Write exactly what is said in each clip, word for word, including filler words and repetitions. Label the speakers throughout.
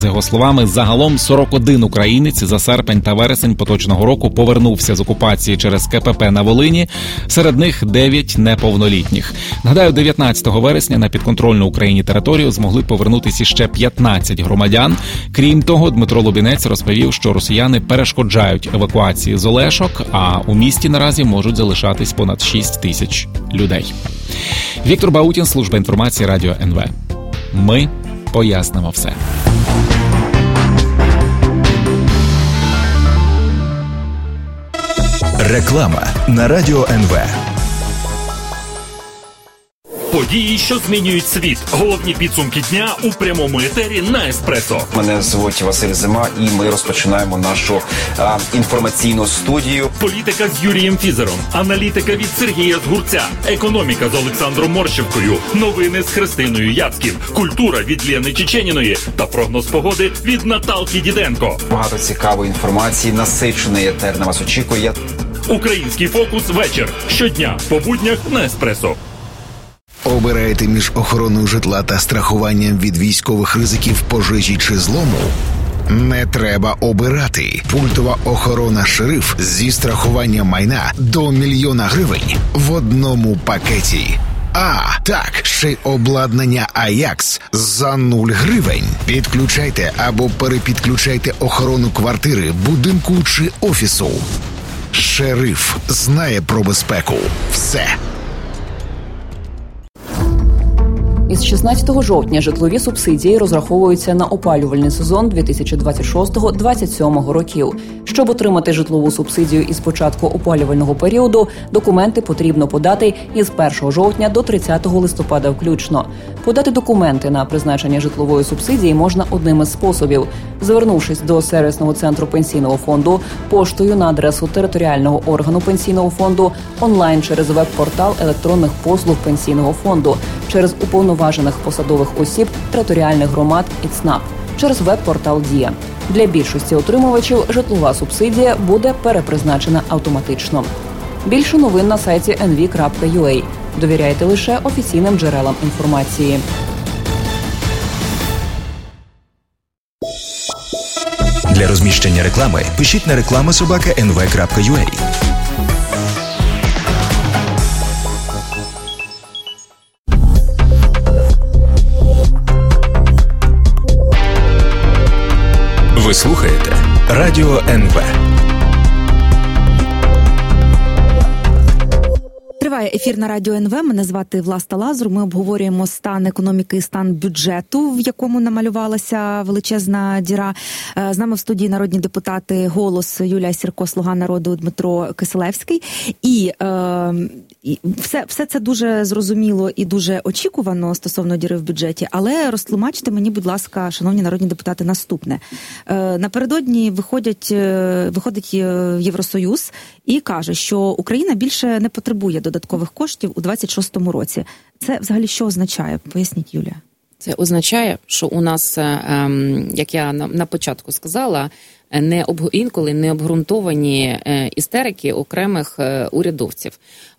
Speaker 1: За його словами, загалом сорок один українець за серпень та вересень поточного року повернувся з окупації через КПП на Волині, серед них дев'ять неповнолітніх. Нагадаю, дев'ятнадцятого вересня на підконтрольну Україні територію змогли повернутися ще п'ятнадцять громадян. Крім того, Дмитро Лубінець розповів, що росіяни перешкоджають евакуації з Олешок, а у місті наразі можуть залишатись понад шість тисяч людей. Віктор Баутін, служба інформації Радіо ен ве. Ми пояснимо все.
Speaker 2: Реклама на Радіо ен ве.
Speaker 3: Події, що змінюють світ. Головні підсумки дня у прямому етері на Еспресо.
Speaker 4: Мене звуть Василь Зима, і ми розпочинаємо нашу а, інформаційну студію.
Speaker 3: Політика з Юрієм Фізером, аналітика від Сергія Згурця, економіка з Олександром Морщевкою, новини з Христиною Яцьків, культура від Лєни Чеченіної та прогноз погоди від Наталки Діденко.
Speaker 4: Багато цікавої інформації, насичений етер на вас очікує.
Speaker 3: Український фокус вечір. Щодня по буднях на Еспресо.
Speaker 5: Обираєте між охороною житла та страхуванням від військових ризиків, пожежі чи злому? Не треба обирати. Пультова охорона «Шериф» зі страхуванням майна до мільйона гривень в одному пакеті. А, так, ще й обладнання «Аякс» за нуль гривень. Підключайте або перепідключайте охорону квартири, будинку чи офісу. «Шериф» знає про безпеку. Все.
Speaker 6: Із шістнадцятого жовтня житлові субсидії розраховуються на опалювальний сезон дві тисячі двадцять шостого - двадцять сьомого років. Щоб отримати житлову субсидію із початку опалювального періоду, документи потрібно подати із першого жовтня до тридцятого листопада включно. Подати документи на призначення житлової субсидії можна одним із способів – звернувшись до сервісного центру пенсійного фонду, поштою на адресу територіального органу пенсійного фонду, онлайн через веб-портал електронних послуг пенсійного фонду, через уповноважених посадових осіб територіальних громад і ЦНАП, через веб-портал «Дія». Для більшості отримувачів житлова субсидія буде перепризначена автоматично. Більше новин на сайті ен ві крапка ю а. Довіряйте лише офіційним джерелам інформації.
Speaker 2: Для розміщення реклами пишіть на реклама собака ен ве крапка ю а. Ви слухаєте Радіо ен ве.
Speaker 7: Триває ефір на Радіо ен ве. Мене звати Власта Лазур. Ми обговорюємо стан економіки і стан бюджету, в якому намалювалася величезна діра. З нами в студії народні депутати «Голос» Юлія Сірко, «Слуга народу» Дмитро Кисилевський. І, е, і все, все це дуже зрозуміло і дуже очікувано стосовно діри в бюджеті. Але розтлумачте мені, будь ласка, шановні народні депутати, наступне. Е, напередодні виходять, виходить Євросоюз і каже, що Україна більше не потребує додаткових коштів у двадцять шостому році. Це взагалі що означає? Поясніть, Юлія.
Speaker 8: Це означає, що у нас, як я на початку сказала, не об, інколи не обґрунтовані істерики окремих урядовців,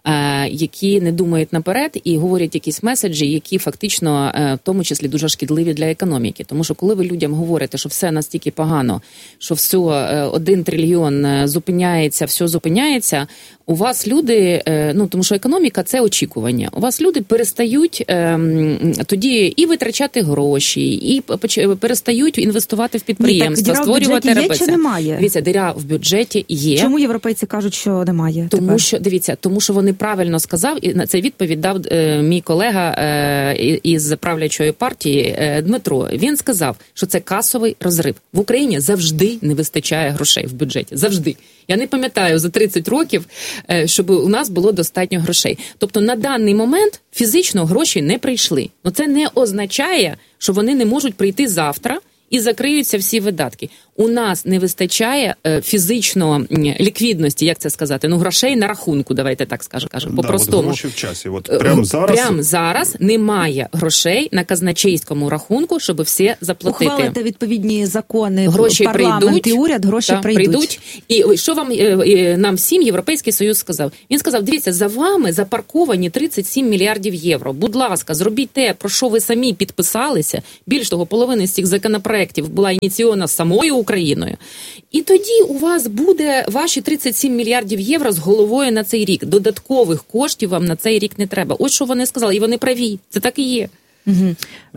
Speaker 8: які не думають наперед і говорять якісь меседжі, які фактично в тому числі дуже шкідливі для економіки. Тому що коли ви людям говорите, що все настільки погано, що все, один трильйон зупиняється, все зупиняється, у вас люди, ну тому що економіка – це очікування, у вас люди перестають ем, тоді і витрачати гроші, і перестають інвестувати в підприємства,
Speaker 7: Ні,
Speaker 8: створювати РПЦ.
Speaker 7: Чи немає?
Speaker 8: Дивіться, диря в бюджеті є.
Speaker 7: Чому європейці кажуть, що немає?
Speaker 8: Тому
Speaker 7: тепер?
Speaker 8: що, дивіться, тому що вони правильно сказав, і на це відповідь дав е, мій колега е, із правлячої партії е, Дмитро. Він сказав, що це касовий розрив. В Україні завжди не вистачає грошей в бюджеті. Завжди. Я не пам'ятаю за тридцять років, е, щоб у нас було достатньо грошей. Тобто на даний момент фізично гроші не прийшли. Но це не означає, що вони не можуть прийти завтра і закриються всі видатки. У нас не вистачає е, фізично ліквідності, як це сказати, ну грошей на рахунку, давайте так скажемо, кажемо, по-простому.
Speaker 9: Да, гроші в часі. От прямо зараз...
Speaker 8: Прямо зараз немає грошей на казначейському рахунку, щоб все заплатити.
Speaker 7: Ухвалите відповідні закони,
Speaker 8: гроші
Speaker 7: парламент
Speaker 8: прийдуть,
Speaker 7: і уряд, гроші
Speaker 8: та,
Speaker 7: прийдуть.
Speaker 8: прийдуть. І що вам, нам всім Європейський Союз сказав? Він сказав, дивіться, за вами запарковані тридцять сім мільярдів євро. Будь ласка, зробіть те, про що ви самі підписалися. Більш того, половина з цих законопроєктів проєктів була ініційована самою Україною. І тоді у вас буде ваші тридцять сім мільярдів євро з головою на цей рік. Додаткових коштів вам на цей рік не треба. Ось що вони сказали, і вони праві. Це так і є.
Speaker 7: Угу.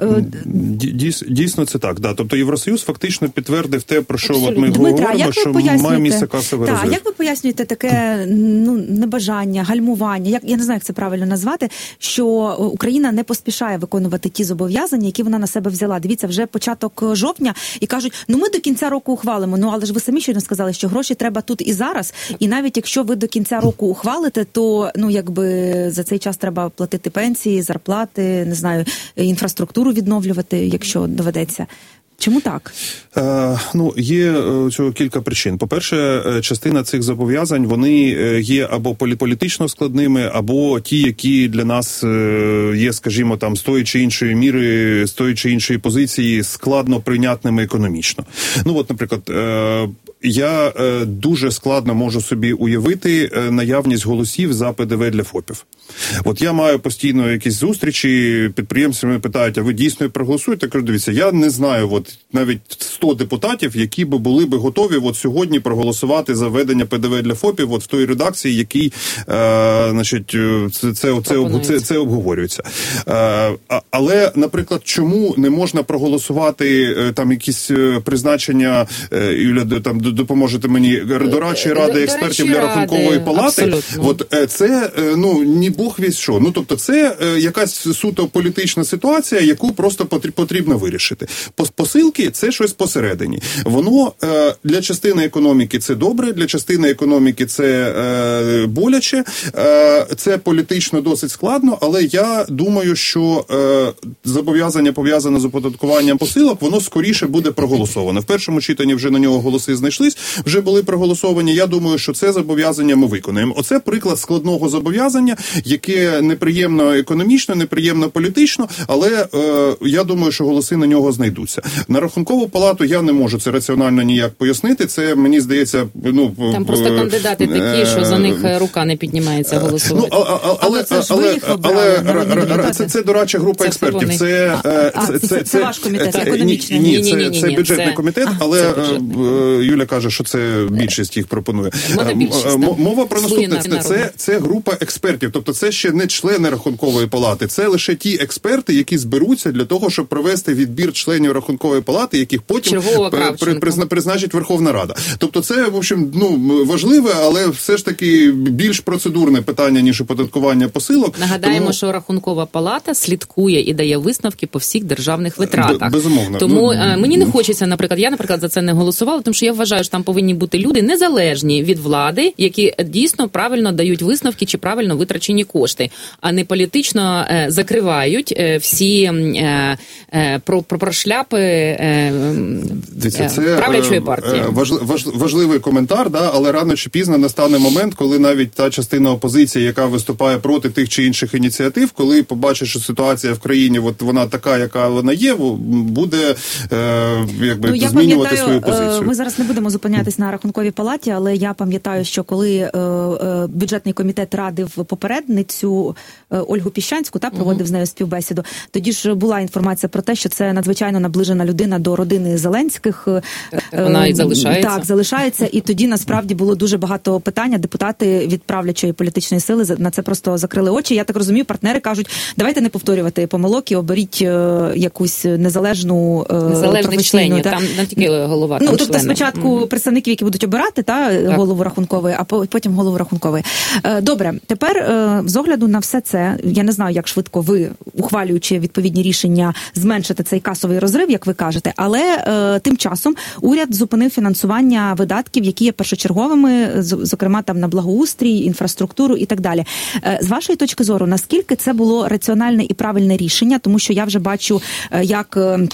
Speaker 9: Дійсно це так, да. Тобто Євросоюз фактично підтвердив те, про що от ми
Speaker 7: Дмитра,
Speaker 9: говоримо, що має місце касовий
Speaker 7: так,
Speaker 9: розрив.
Speaker 7: Як ви пояснюєте таке ну, небажання, гальмування, як, я не знаю, як це правильно назвати, що Україна не поспішає виконувати ті зобов'язання, які вона на себе взяла? Дивіться, вже початок жовтня і кажуть, ну ми до кінця року ухвалимо, ну але ж ви самі щойно сказали, що гроші треба тут і зараз, і навіть якщо ви до кінця року ухвалите, то ну якби за цей час треба платити пенсії, зарплати, не знаю, інфраструктуру відновлювати, якщо доведеться. Чому так?
Speaker 9: Е, ну, є цього кілька причин. По-перше, частина цих зобов'язань, вони є або політично складними, або ті, які для нас є, скажімо, там, з тої чи іншої міри, з тої чи іншої позиції складно прийнятними економічно. Ну, от, наприклад, е, я е, дуже складно можу собі уявити е, наявність голосів за ПДВ для ФОПів. От я маю постійно якісь зустрічі, підприємці мене питають, а ви дійсно проголосуєте? Я кажу, дивіться, я не знаю от навіть сто депутатів, які би були би готові от сьогодні проголосувати за введення ПДВ для ФОПів от в той редакції, якій е, значить, це, це, це, це, це обговорюється. Е, але, наприклад, чому не можна проголосувати е, там якісь призначення, е, Юля, там допоможете мені, дорадчої ради експертів для Рахункової палати? Абсолютно. От е, це, е, ну, ні Бог вість що. Ну, тобто, це е, якась суто політична ситуація, яку просто потрібно вирішити. Посилки – це щось посередині. Воно е, для частини економіки це добре, для частини економіки це е, боляче, е, це політично досить складно, але я думаю, що е, зобов'язання, пов'язане з оподаткуванням посилок, воно скоріше буде проголосоване. В першому читанні вже на нього голоси знайшлись, вже були проголосовані. Я думаю, що це зобов'язання ми виконаємо. Оце приклад складного зобов'язання, яке неприємно економічно, неприємно політично, але е, я думаю, що голоси на нього знайдуться. На Рахункову палату я не можу це раціонально ніяк пояснити. Це, мені здається, ну...
Speaker 8: Там просто е, кандидати такі, що за них рука не піднімається голосувати.
Speaker 9: Ну, а, а, але але, але, але, але це, це дорадча група це експертів. Це, це,
Speaker 7: а, це, це, це, це ваш комітет, економічний?
Speaker 9: Ні, ні, ні, ні, ні, це бюджетний це... комітет, але це бюджетний. Юля каже, що це більшість їх пропонує.
Speaker 8: Більшість,
Speaker 9: Мова про наступне. Це, це, це група експертів, тобто це ще не члени Рахункової палати, це лише ті експерти, які зберуться для того, щоб провести відбір членів Рахункової палати, яких потім при, при, призначить Верховна Рада. Тобто це, в общем, ну, важливе, але все ж таки більш процедурне питання, ніж оподаткування посилок.
Speaker 8: Нагадаємо,
Speaker 9: тому...
Speaker 8: що Рахункова палата слідкує і дає висновки по всіх державних витратах.
Speaker 9: Безумовно.
Speaker 8: Тому
Speaker 9: ну,
Speaker 8: мені не хочеться, наприклад, я, наприклад, за це не голосувала, тому що я вважаю, що там повинні бути люди незалежні від влади, які дійсно правильно дають висновки чи правильно витрачені кошти, а не політично е, закривають е, всі е, е, про, про, про шляпи е,
Speaker 9: Дивіться, це
Speaker 8: правлячої партії.
Speaker 9: Важли, важ, важливий коментар, да, але рано чи пізно настане момент, коли навіть та частина опозиції, яка виступає проти тих чи інших ініціатив, коли побачить, що ситуація в країні, от вона така, яка вона є, буде е, якби
Speaker 7: ну,
Speaker 9: змінювати свою позицію.
Speaker 7: Ми зараз не будемо зупинятись на Рахунковій палаті, але я пам'ятаю, що коли е, е, бюджетний комітет радив попередницю е, Ольгу Піщанську, та проводив угу. з нею співбесіду, тоді ж була інформація про те, що це надзвичайно наближена людина до родини Зеленських.
Speaker 8: Так, вона і залишається.
Speaker 7: Так, залишається. І тоді, насправді, було дуже багато питань. Депутати від правлячої політичної сили на це просто закрили очі. Я так розумію, партнери кажуть, давайте не повторювати помилок і оберіть е, якусь незалежну
Speaker 8: незалежних членів, та... там не тільки голова.
Speaker 7: Ну,
Speaker 8: там
Speaker 7: тобто
Speaker 8: члени.
Speaker 7: спочатку mm-hmm. представників, які будуть обирати, та,
Speaker 8: так.
Speaker 7: голову Рахункової, а потім голову Рахункової. Е, добре, тепер е, з огляду на все це, я не знаю, як швидко ви, ухвалюючи відповідні рішення, зменшите цей касовий розрив, як ви кажете, але е, тим часом уряд зупинив фінансування видатків, які є першочерговими, зокрема там на благоустрій, інфраструктуру і так далі. Е, з вашої точки зору, наскільки це було раціональне і правильне рішення? Тому що я вже бачу, е, як... Е,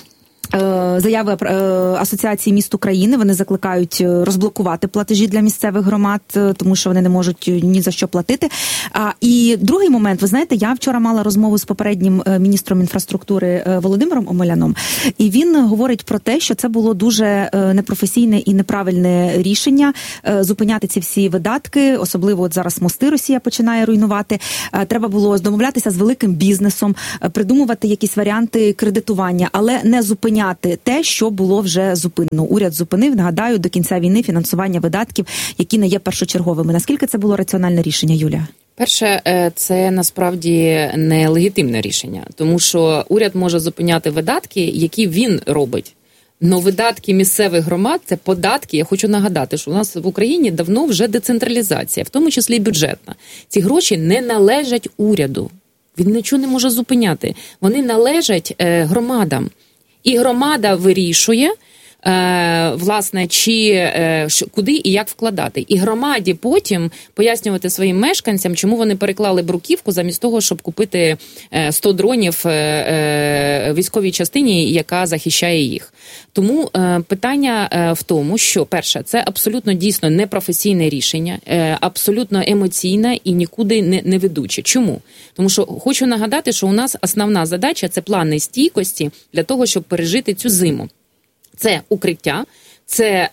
Speaker 7: заяви Асоціації міст України, вони закликають розблокувати платежі для місцевих громад, тому що вони не можуть ні за що платити. І другий момент, ви знаєте, я вчора мала розмову з попереднім міністром інфраструктури Володимиром Омеляном, і він говорить про те, що це було дуже непрофесійне і неправильне рішення зупиняти ці всі видатки, особливо от зараз мости Росія починає руйнувати. Треба було домовлятися з великим бізнесом, придумувати якісь варіанти кредитування, але не зупиняти зупиняти те, що було вже зупинено. Уряд зупинив, нагадаю, до кінця війни фінансування видатків, які не є першочерговими. Наскільки це було раціональне рішення, Юлія?
Speaker 8: Перше, це насправді не легітимне рішення, тому що уряд може зупиняти видатки, які він робить. Но видатки місцевих громад – це податки. Я хочу нагадати, що у нас в Україні давно вже децентралізація, в тому числі і бюджетна. Ці гроші не належать уряду. Він нічого не може зупиняти. Вони належать е, громадам. І громада вирішує, Е, власне, чи е, що, куди і як вкладати. І громаді потім пояснювати своїм мешканцям, чому вони переклали бруківку замість того, щоб купити е, сто дронів е, е, військовій частині, яка захищає їх. Тому е, питання е, в тому, що, перше, це абсолютно дійсно непрофесійне рішення, е, абсолютно емоційне і нікуди не, не ведуче. Чому? Тому що хочу нагадати, що у нас основна задача – це плани стійкості для того, щоб пережити цю зиму. Це укриття, це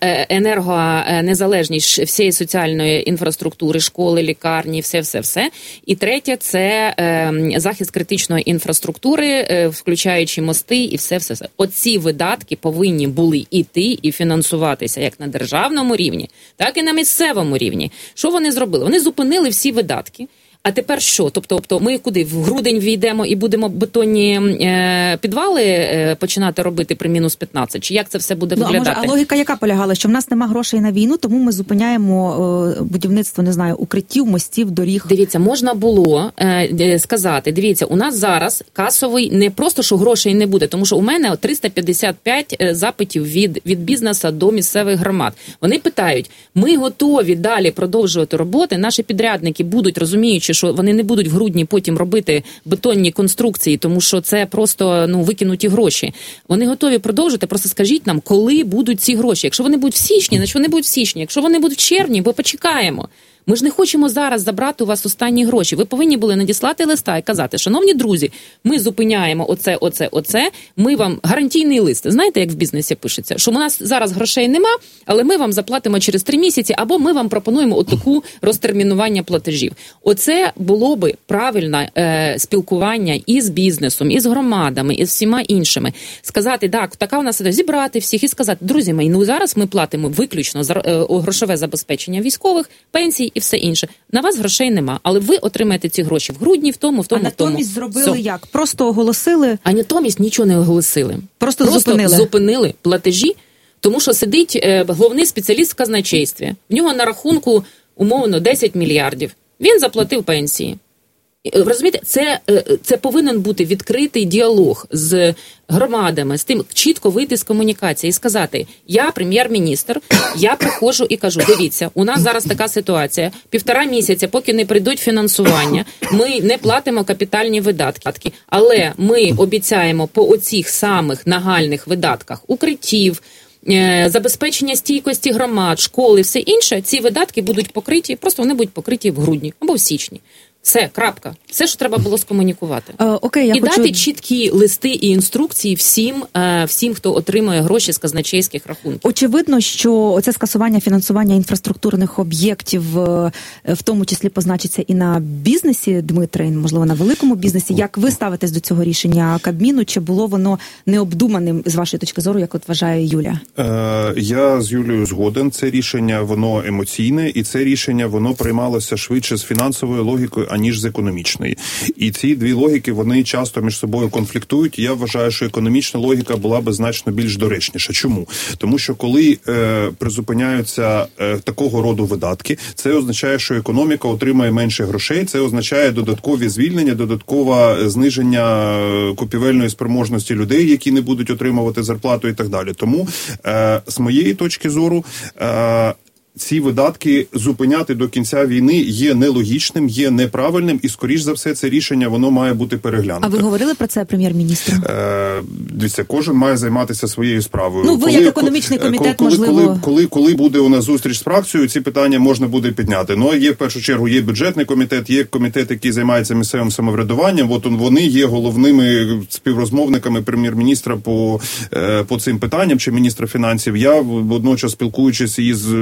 Speaker 8: енергонезалежність всієї соціальної інфраструктури, школи, лікарні, все-все-все. І третє – це захист критичної інфраструктури, включаючи мости і все-все-все. Оці видатки повинні були йти і фінансуватися як на державному рівні, так і на місцевому рівні. Що вони зробили? Вони зупинили всі видатки. А тепер що? Тобто, тобто ми куди? В грудень війдемо і будемо бетонні е, підвали е, починати робити при мінус п'ятнадцять? Чи як це все буде ну, виглядати?
Speaker 7: А, може, а логіка яка полягала? Що в нас нема грошей на війну, тому ми зупиняємо е, будівництво, не знаю, укриттів, мостів, доріг?
Speaker 8: Дивіться, можна було е, сказати, дивіться, у нас зараз касовий, не просто, що грошей не буде, тому що у мене триста п'ятдесят п'ять запитів від, від бізнесу до місцевих громад. Вони питають, ми готові далі продовжувати роботи, наші підрядники будуть, розуміючи, що вони не будуть в грудні потім робити бетонні конструкції, тому що це просто ну викинуті гроші. Вони готові продовжити, просто скажіть нам, коли будуть ці гроші. Якщо вони будуть в січні, значить вони будуть в січні. Якщо вони будуть в червні, ми почекаємо. Ми ж не хочемо зараз забрати у вас останні гроші. Ви повинні були надіслати листа і казати, шановні друзі, ми зупиняємо оце, оце, оце, ми вам гарантійний лист. Знаєте, як в бізнесі пишеться? Що у нас зараз грошей нема, але ми вам заплатимо через три місяці, або ми вам пропонуємо отаку розтермінування платежів. Оце було би правильне е, спілкування і з бізнесом, і з громадами, і з всіма іншими. Сказати, так, така у нас зібрати всіх і сказати, друзі мої, ну зараз ми платимо виключно за е, грошове забезпечення військових, пенсій, і все інше. На вас грошей нема, але ви отримаєте ці гроші в грудні, в тому, в тому,
Speaker 7: а
Speaker 8: в тому.
Speaker 7: А натомість зробили все. Як? Просто оголосили?
Speaker 8: А натомість нічого не оголосили.
Speaker 7: Просто,
Speaker 8: Просто
Speaker 7: зупинили.
Speaker 8: зупинили платежі, тому що сидить е, головний спеціаліст в казначействі. В нього на рахунку, умовно, десять мільярдів. Він заплатив пенсії. Розумієте, це, це повинен бути відкритий діалог з громадами, з тим чітко вийти з комунікації і сказати, я прем'єр-міністр, я приходжу і кажу, дивіться, у нас зараз така ситуація, півтора місяця, поки не прийдуть фінансування, ми не платимо капітальні видатки, але ми обіцяємо по оцих самих нагальних видатках укриттів, забезпечення стійкості громад, школи, все інше, ці видатки будуть покриті, просто вони будуть покриті в грудні або в січні. Все, крапка. Все, що треба було скомунікувати.
Speaker 7: Е, окей, я
Speaker 8: і
Speaker 7: хочу...
Speaker 8: дати чіткі листи і інструкції всім, е, всім, хто отримує гроші з казначейських рахунків.
Speaker 7: Очевидно, що оце скасування фінансування інфраструктурних об'єктів, е, в тому числі позначиться і на бізнесі, Дмитре, можливо, на великому бізнесі. Як ви ставитесь до цього рішення Кабміну? Чи було воно необдуманим, з вашої точки зору, як от вважає Юля?
Speaker 9: Е, я з Юлією згоден. Це рішення, воно емоційне, і це рішення, воно приймалося швидше з фінансовою логікою, аніж з економічної. І ці дві логіки, вони часто між собою конфліктують. Я вважаю, що економічна логіка була би значно більш доречніша. Чому? Тому що коли е, призупиняються е, такого роду видатки, це означає, що економіка отримає менше грошей, це означає додаткові звільнення, додаткове зниження купівельної спроможності людей, які не будуть отримувати зарплату і так далі. Тому, е, з моєї точки зору, е, ці видатки зупиняти до кінця війни є нелогічним, є неправильним, і, скоріш за все, це рішення, воно має бути переглянуте.
Speaker 7: А ви говорили про це прем'єр-міністру?
Speaker 9: Е, дивіться, кожен має займатися своєю справою.
Speaker 7: Ну, ви коли, як економічний комітет,
Speaker 9: коли,
Speaker 7: можливо...
Speaker 9: Коли, коли, коли буде у нас зустріч з фракцією, ці питання можна буде підняти. Ну, є, в першу чергу, є бюджетний комітет, є комітет, який займається місцевим самоврядуванням. От вони є головними співрозмовниками прем'єр-міністра по, по цим питанням, чи міністра фінансів. Я, водночас, спілкуючись із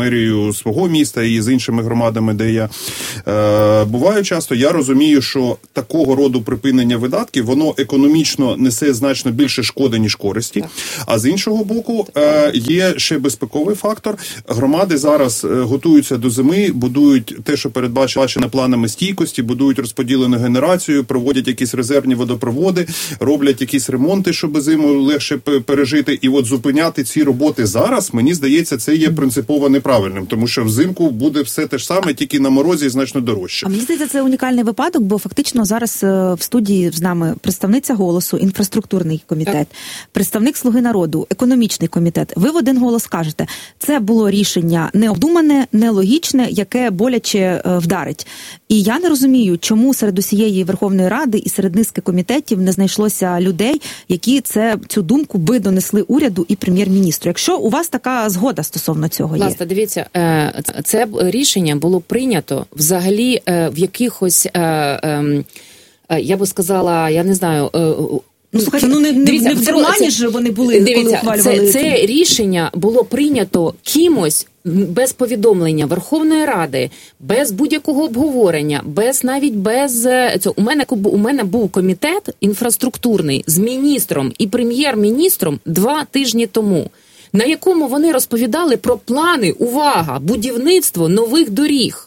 Speaker 9: мерією свого міста і з іншими громадами, де я е, буваю часто, я розумію, що такого роду припинення видатків, воно економічно несе значно більше шкоди, ніж користі. Так. А з іншого боку, е, є ще безпековий фактор. Громади зараз е, готуються до зими, будують те, що передбачено планами стійкості, будують розподілену генерацію, проводять якісь резервні водопроводи, роблять якісь ремонти, щоб зиму легше пережити. І от зупиняти ці роботи зараз, мені здається, це є принципово неправильним, тому що взимку буде все те ж саме, тільки на морозі значно дорожче.
Speaker 7: А мені здається, це унікальний випадок, бо фактично зараз в студії з нами представниця «Голосу», інфраструктурний комітет, так. представник «Слуги народу», економічний комітет. Ви в один голос кажете, це було рішення необдумане, нелогічне, яке боляче вдарить. І я не розумію, чому серед усієї Верховної Ради і серед низки комітетів не знайшлося людей, які це, цю думку би донесли уряду і прем'єр-міністру. Якщо у вас така згода стосовно цього є.
Speaker 8: Власне, дивіться, це рішення було прийнято взагалі в якихось, я би сказала, я не знаю,
Speaker 7: Ну, слухайте, ну не, дивіться, не в Германії ж вони були,
Speaker 8: дивіться,
Speaker 7: коли ухвалювали.
Speaker 8: Це, це рішення було прийнято кимось без повідомлення Верховної Ради, без будь-якого обговорення, без навіть без цього. У мене, у мене був комітет інфраструктурний з міністром і прем'єр-міністром два тижні тому, на якому вони розповідали про плани, увага, будівництво нових доріг.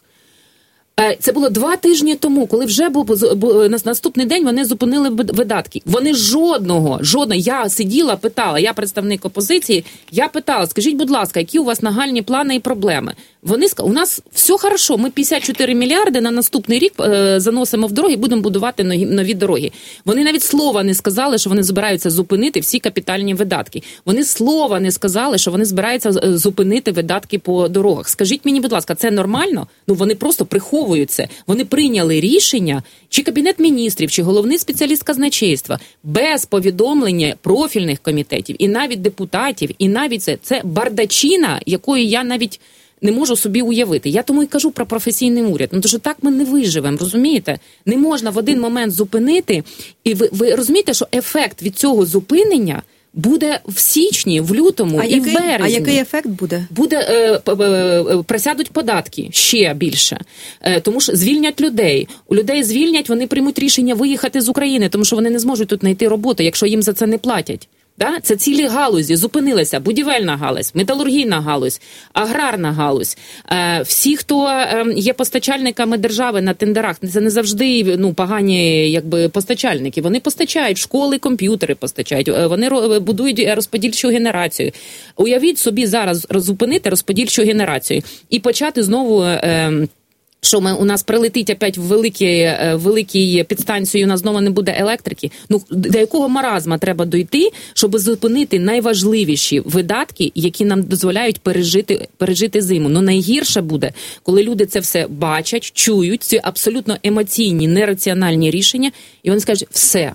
Speaker 8: Це було два тижні тому, коли вже був на наступний день вони зупинили видатки. Вони жодного, жодного, я сиділа, питала, я представник опозиції, я питала, скажіть, будь ласка, які у вас нагальні плани і проблеми? Вони сказали, у нас все хорошо, ми п'ятдесят чотири мільярди на наступний рік е, заносимо в дороги і будемо будувати нові, нові дороги. Вони навіть слова не сказали, що вони збираються зупинити всі капітальні видатки. Вони слова не сказали, що вони збираються зупинити видатки по дорогах. Скажіть мені, будь ласка, це нормально? Ну, вони просто приховують це. Вони прийняли рішення, чи Кабінет міністрів, чи головний спеціаліст казначейства, без повідомлення профільних комітетів, і навіть депутатів, і навіть це, це бардачина, якої я навіть не можу собі уявити. Я тому і кажу про професійний уряд. Ну, тому що так ми не виживемо, розумієте? Не можна в один момент зупинити. І ви, ви розумієте, що ефект від цього зупинення буде в січні, в лютому
Speaker 7: а
Speaker 8: і
Speaker 7: який,
Speaker 8: в березні.
Speaker 7: А який ефект буде?
Speaker 8: Буде, е, е, просядуть податки ще більше. Е, тому що звільнять людей. У людей звільнять, вони приймуть рішення виїхати з України, тому що вони не зможуть тут знайти роботу, якщо їм за це не платять. Да? Це цілі галузі зупинилися. Будівельна галузь, металургійна галузь, аграрна галузь. Е, всі, хто е, є постачальниками держави на тендерах, це не завжди ну, погані якби, постачальники. Вони постачають, школи комп'ютери постачають, вони будують розподільчу генерацію. Уявіть собі зараз зупинити розподільчу генерацію і почати знову... Е, що ми, у нас прилетить опять в великі, великі підстанції, у нас знову не буде електрики. Ну, до якого маразма треба дойти, щоб зупинити найважливіші видатки, які нам дозволяють пережити, пережити зиму. Ну, найгірше буде, коли люди це все бачать, чують, ці абсолютно емоційні, нераціональні рішення, і вони скажуть, все,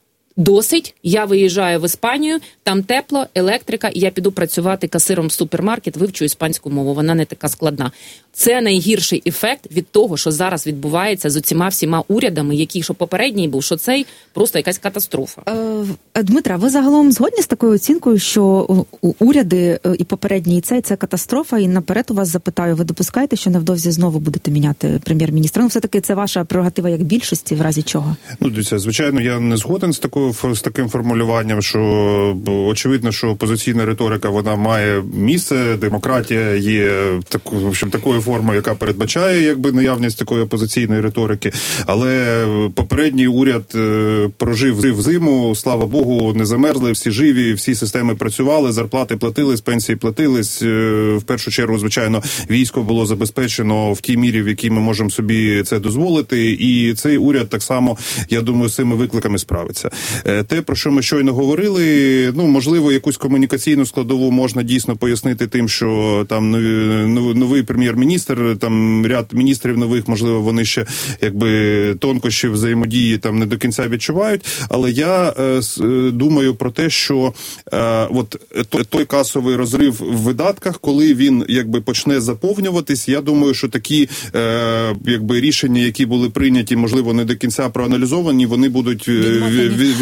Speaker 8: досить, я виїжджаю в Іспанію, там тепло, електрика, і я піду працювати касиром в супермаркет, вивчу іспанську мову, вона не така складна. Це найгірший ефект від того, що зараз відбувається з оціма всіма урядами, які, що попередній був, що цей просто якась катастрофа.
Speaker 7: Е, Дмитра, ви загалом згодні з такою оцінкою, що уряди і попередній, і цей, це катастрофа, і наперед у вас запитаю, ви допускаєте, що невдовзі знову будете міняти прем'єр-міністра? Ну, все-таки це ваша прерогатива як більшості, в разі чого? Ну,
Speaker 9: дивіться, звичайно, я не згоден з такою, з таким формулюванням, що очевидно, що опозиційна риторика, вона має місце, демократія є так, в общем, такою формою, яка передбачає якби наявність такої опозиційної риторики, але попередній уряд е, прожив зиму, слава Богу, не замерзли, всі живі, всі системи працювали, зарплати платились, пенсії платились, е, в першу чергу, звичайно, військо було забезпечено в тій мірі, в якій ми можемо собі це дозволити, і цей уряд так само, я думаю, з цими викликами справиться. Е, те, про що ми щойно говорили, ну, можливо, якусь комунікаційну складову можна дійсно пояснити тим, що там новий, новий прем'єр-міністр, там ряд міністрів нових, можливо, вони ще якби тонкощі взаємодії там не до кінця відчувають, але я е, думаю про те, що е, от той, той касовий розрив в видатках, коли він якби почне заповнюватись, я думаю, що такі е, якби рішення, які були прийняті, можливо, не до кінця проаналізовані, вони будуть відмазані,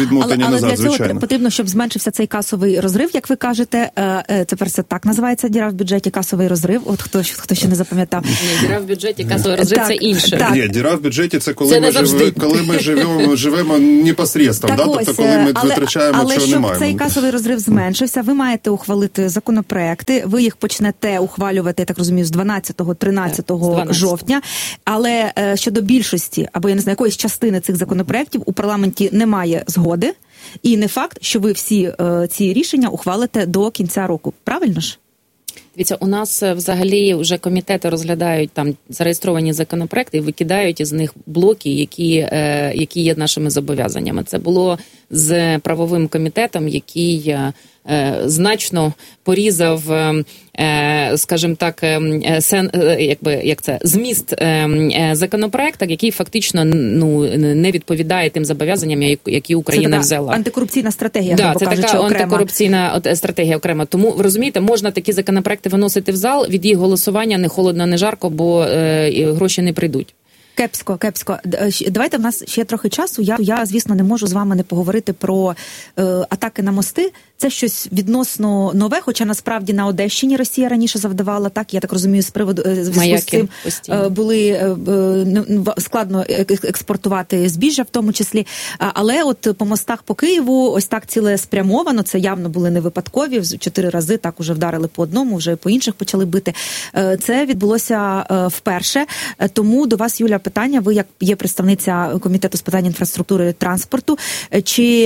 Speaker 9: відмотання
Speaker 7: але,
Speaker 9: назад,
Speaker 7: але для цього
Speaker 9: звичайно.
Speaker 7: потрібно, щоб зменшився цей касовий розрив, як ви кажете. Тепер це так називається діра в бюджеті, касовий розрив. От хто, хто ще не запам'ятав.
Speaker 8: Ні, діра в бюджеті, касовий розрив – це інше.
Speaker 7: Так.
Speaker 9: Ні, діра в бюджеті – це коли
Speaker 8: це
Speaker 9: ми, живе, коли ми живемо, живемо непосредством, да? Тобто коли ми
Speaker 7: але,
Speaker 9: витрачаємо,
Speaker 7: але
Speaker 9: чого
Speaker 7: щоб
Speaker 9: не маємо.
Speaker 7: цей касовий розрив зменшився, ви маєте ухвалити законопроекти, ви їх почнете ухвалювати, я так розумію, з дванадцятого-тринадцятого жовтня, але е, щодо більшості, або, я не знаю, якоїсь частини цих законопроектів у парламенті немає згоди, і не факт, що ви всі е, ці рішення ухвалите до кінця року. Правильно ж?
Speaker 8: Дивіться, у нас взагалі вже комітети розглядають там зареєстровані законопроекти і викидають із них блоки, які, е, які є нашими зобов'язаннями. Це було з правовим комітетом, який е, значно порізав, е, скажімо так, е, сен, е, якби, як це, зміст е, законопроекту, який фактично ну, не відповідає тим зобов'язанням, які Україна
Speaker 7: це така
Speaker 8: взяла.
Speaker 7: Антикорупційна стратегія,
Speaker 8: да,
Speaker 7: грубо
Speaker 8: це
Speaker 7: кажучи,
Speaker 8: така
Speaker 7: окрема.
Speaker 8: антикорупційна стратегія окрема. Тому, ви розумієте, можна такі законопроекти виносити в зал, від їх голосування не холодно, не жарко, бо е, гроші не прийдуть.
Speaker 7: Кепсько, кепсько. Давайте, в нас ще трохи часу. Я, я звісно, не можу з вами не поговорити про е, атаки на мости. Це щось відносно нове, хоча насправді на Одещині Росія раніше завдавала, так, я так розумію, з приводу е, зв'язку з цим е, були е, е, складно експортувати збіжжя в тому числі. Але от по мостах по Києву ось так цілеспрямовано, це явно були не випадкові, чотири рази так уже вдарили по одному, вже по інших почали бити. Е, це відбулося е, вперше. Тому до вас, Юля, питання. Ви, як є представниця Комітету з питань інфраструктури і транспорту, чи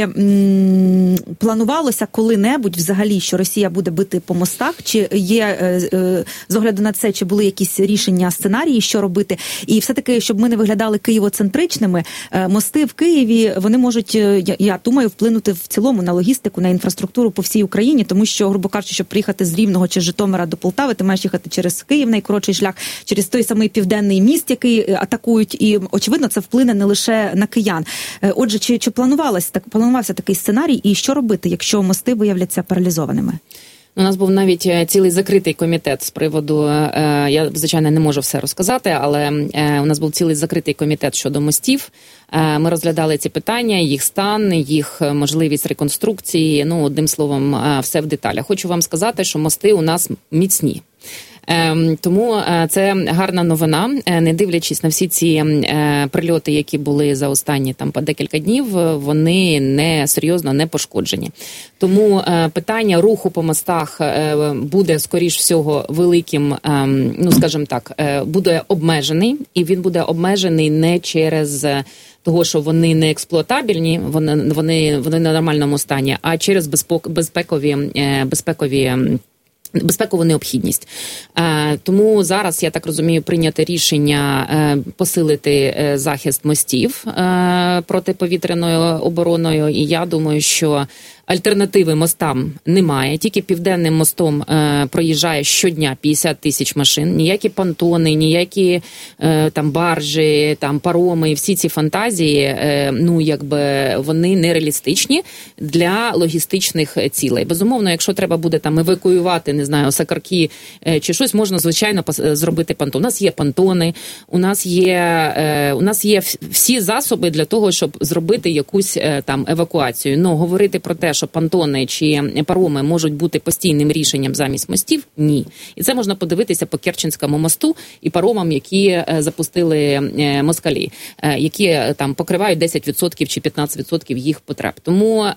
Speaker 7: м, планувалося коли-небудь взагалі, що Росія буде бити по мостах? Чи є, е, е, з огляду на це, чи були якісь рішення, сценарії, що робити? І все-таки, щоб ми не виглядали києвоцентричними, е, мости в Києві, вони можуть, я, я думаю, вплинути в цілому на логістику, на інфраструктуру по всій Україні, тому що, грубо кажучи, щоб приїхати з Рівного чи Житомира до Полтави, ти маєш їхати через Київ, найкоротший шлях, через той самий Південний міст, який атакують, і, очевидно, це вплине не лише на киян. Отже, чи, чи планувалось, так, планувався такий сценарій, і що робити, якщо мости виявляться паралізованими?
Speaker 8: У нас був навіть цілий закритий комітет з приводу, я, звичайно, не можу все розказати, але у нас був цілий закритий комітет щодо мостів. Ми розглядали ці питання, їх стан, їх можливість реконструкції, ну, одним словом, все в деталях. Хочу вам сказати, що мости у нас міцні. Тому це гарна новина, не дивлячись на всі ці прильоти, які були за останні там по декілька днів, вони не серйозно не пошкоджені. Тому питання руху по мостах буде, скоріш всього, великим, ну, скажімо так, буде обмежений, і він буде обмежений не через того, що вони не експлуатабельні, вони, вони, вони на нормальному стані, а через безпек, безпекові, безпекові безпекову необхідність. Тому зараз, я так розумію, прийнято рішення посилити захист мостів протиповітряною обороною, і я думаю, що альтернативи мостам немає. Тільки Південним мостом е, проїжджає щодня п'ятдесят тисяч машин. Ніякі понтони, ніякі е, там баржі, там пароми, всі ці фантазії, е, ну, якби вони нереалістичні для логістичних цілей. Безумовно, якщо треба буде там евакуювати, не знаю, Сакарки е, чи щось, можна, звичайно, зробити понтон. У нас є понтони, у нас є, е, у нас є всі засоби для того, щоб зробити якусь е, там евакуацію. Ну, говорити про те, що понтони чи пароми можуть бути постійним рішенням замість мостів, ні. І це можна подивитися по Керченському мосту і паромам, які запустили москалі, які там покривають десять відсотків чи п'ятнадцять відсотків їх потреб. Тому,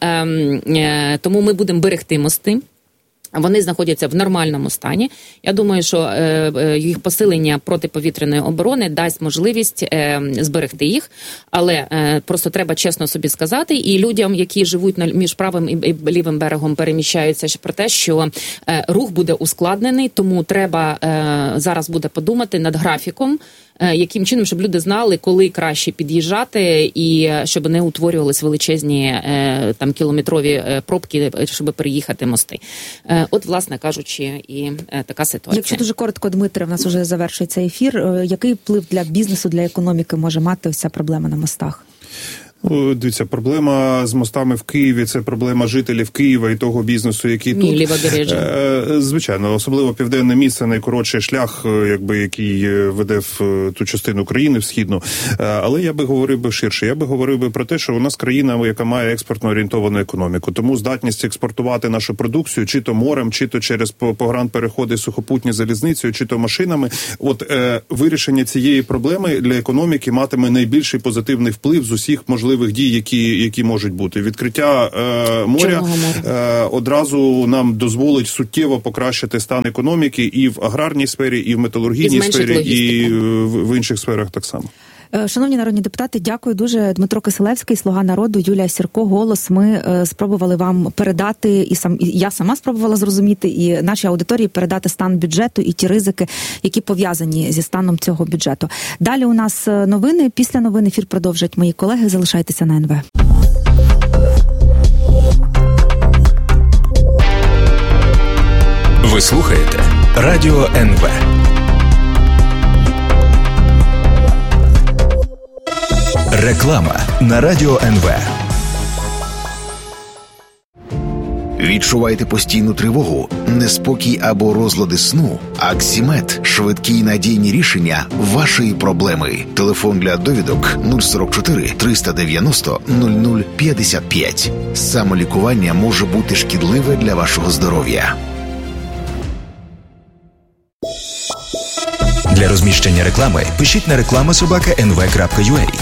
Speaker 8: тому ми будемо берегти мости. Вони знаходяться в нормальному стані. Я думаю, що е, їх посилення протиповітряної оборони дасть можливість е, зберегти їх, але е, просто треба чесно собі сказати, і людям, які живуть на, між правим і лівим берегом, переміщаються про те, що е, рух буде ускладнений, тому треба е, зараз буде подумати над графіком, е, яким чином, щоб люди знали, коли краще під'їжджати, і щоб не утворювались величезні е, там кілометрові пробки, щоб переїхати мости. От, власне кажучи, і е, така ситуація.
Speaker 7: Якщо дуже коротко, Дмитре, в нас вже завершується ефір. Який вплив для бізнесу, для економіки може мати ось ця проблема на мостах?
Speaker 9: Дивіться, проблема з мостами в Києві – це проблема жителів Києва і того бізнесу, який
Speaker 8: Ні,
Speaker 9: тут.
Speaker 8: Лівобережжя.
Speaker 9: Звичайно, особливо південне місце, найкоротший шлях, якби, який веде в ту частину країни, в східну. Але я би говорив би ширше. Я би говорив би про те, що у нас країна, яка має експортно орієнтовану економіку. Тому здатність експортувати нашу продукцію, чи то морем, чи то через погранпереходи сухопутні залізницею, чи то машинами. От е, вирішення цієї проблеми для економіки матиме найбільший позитивний вплив з усіх можливих дій, які, які можуть бути. Відкриття е, моря е, одразу нам дозволить суттєво покращити стан економіки і в аграрній сфері, і в металургійній і сфері, логістику. І в, в інших сферах так само.
Speaker 7: Шановні народні депутати, дякую дуже. Дмитро Кисилевський, Слуга народу, Юлія Сірко, Голос. Ми е, спробували вам передати, і сам і я сама спробувала зрозуміти, і нашій аудиторії передати стан бюджету і ті ризики, які пов'язані зі станом цього бюджету. Далі у нас новини. Після новин ефір продовжать мої колеги. Залишайтеся на ен ве.
Speaker 2: Ви слухаєте Радіо ен ве. Реклама на Радіо ен ве.
Speaker 5: Відчуваєте постійну тривогу, неспокій або розлади сну? Аксімед – швидкі й надійні рішення вашої проблеми. Телефон для довідок нуль сорок чотири триста дев'яносто нуль нуль п'ятдесят п'ять. Самолікування може бути шкідливе для вашого здоров'я.
Speaker 2: Для розміщення реклами пишіть на реклама собака ен ве крапка ю а.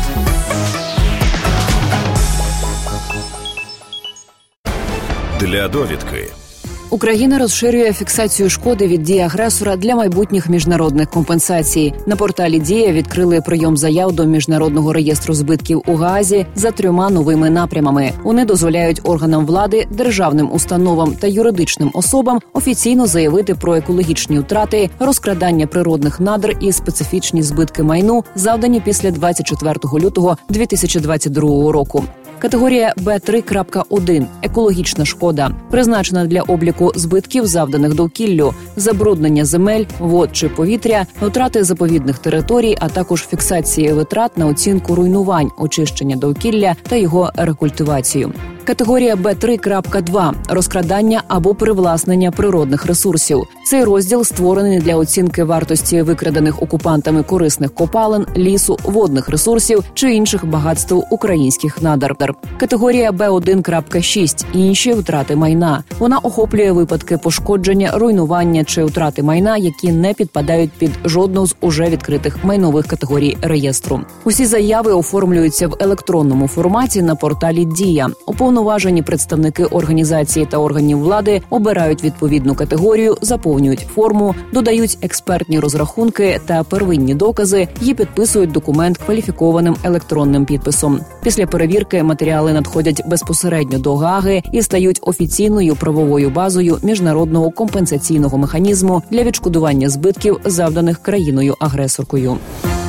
Speaker 2: Для довідки.
Speaker 6: Україна розширює фіксацію шкоди від дій агресора для майбутніх міжнародних компенсацій. На порталі «Дія» відкрили прийом заяв до Міжнародного реєстру збитків у Гаазі за трьома новими напрямами. Вони дозволяють органам влади, державним установам та юридичним особам офіційно заявити про екологічні втрати, розкрадання природних надр і специфічні збитки майну, завдані після двадцять четвертого лютого дві тисячі двадцять другого року. Категорія Б три крапка один – екологічна шкода, призначена для обліку збитків, завданих довкіллю, забруднення земель, вод чи повітря, втрати заповідних територій, а також фіксації витрат на оцінку руйнувань, очищення довкілля та його рекультивацію. Категорія Б три крапка два – розкрадання або привласнення природних ресурсів. Цей розділ створений для оцінки вартості викрадених окупантами корисних копалин, лісу, водних ресурсів чи інших багатств українських надр. Категорія Б один крапка шість – інші втрати майна. Вона охоплює випадки пошкодження, руйнування чи втрати майна, які не підпадають під жодну з уже відкритих майнових категорій реєстру. Усі заяви оформлюються в електронному форматі на порталі «Дія». Уповноважені представники організації та органів влади обирають відповідну категорію, заповнюють форму, додають експертні розрахунки та первинні докази і підписують документ кваліфікованим електронним підписом. Після перевірки матеріали надходять безпосередньо до Гааги і стають офіційною правовою базою міжнародного компенсаційного механізму для відшкодування збитків, завданих країною-агресоркою.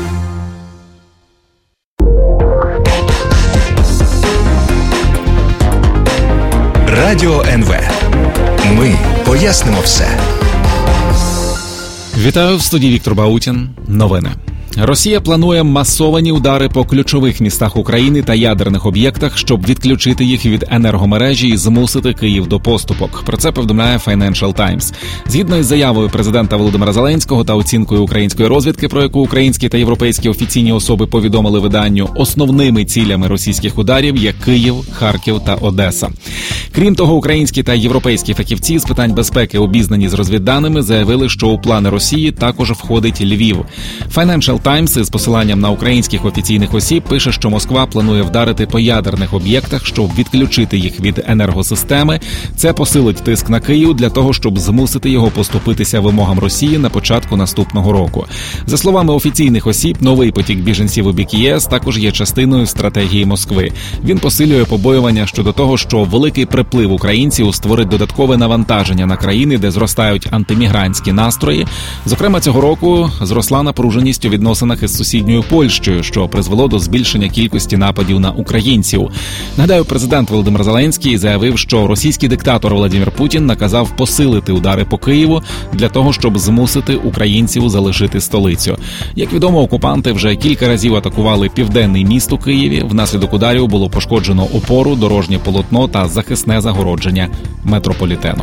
Speaker 2: Радіо ен ве. Ми пояснимо все.
Speaker 1: Вітаю, в студії Віктор Баутін. Новини. Росія планує масовані удари по ключових містах України та ядерних об'єктах, щоб відключити їх від енергомережі і змусити Київ до поступок. Про це повідомляє Financial Times. Згідно із заявою президента Володимира Зеленського та оцінкою української розвідки, про яку українські та європейські офіційні особи повідомили виданню, основними цілями російських ударів є Київ, Харків та Одеса. Крім того, українські та європейські фахівці з питань безпеки, обізнані з розвідданими, заявили, що у плани Росії також входить Львів. Financial Times із посиланням на українських офіційних осіб пише, що Москва планує вдарити по ядерних об'єктах, щоб відключити їх від енергосистеми. Це посилить тиск на Київ для того, щоб змусити його поступитися вимогам Росії на початку наступного року. За словами офіційних осіб, новий потік біженців у бік ЄС також є частиною стратегії Москви. Він посилює побоювання щодо того, що великий приплив українців створить додаткове навантаження на країни, де зростають антимігрантські настрої. Зокрема, цього року зросла напруженість у відносинах відносинах із сусідньою Польщею, що призвело до збільшення кількості нападів на українців. Нагадаю, президент Володимир Зеленський заявив, що російський диктатор Владимир Путін наказав посилити удари по Києву для того, щоб змусити українців залишити столицю. Як відомо, окупанти вже кілька разів атакували південний міст у Києві. Внаслідок ударів було пошкоджено опору, дорожнє полотно та захисне загородження метрополітену.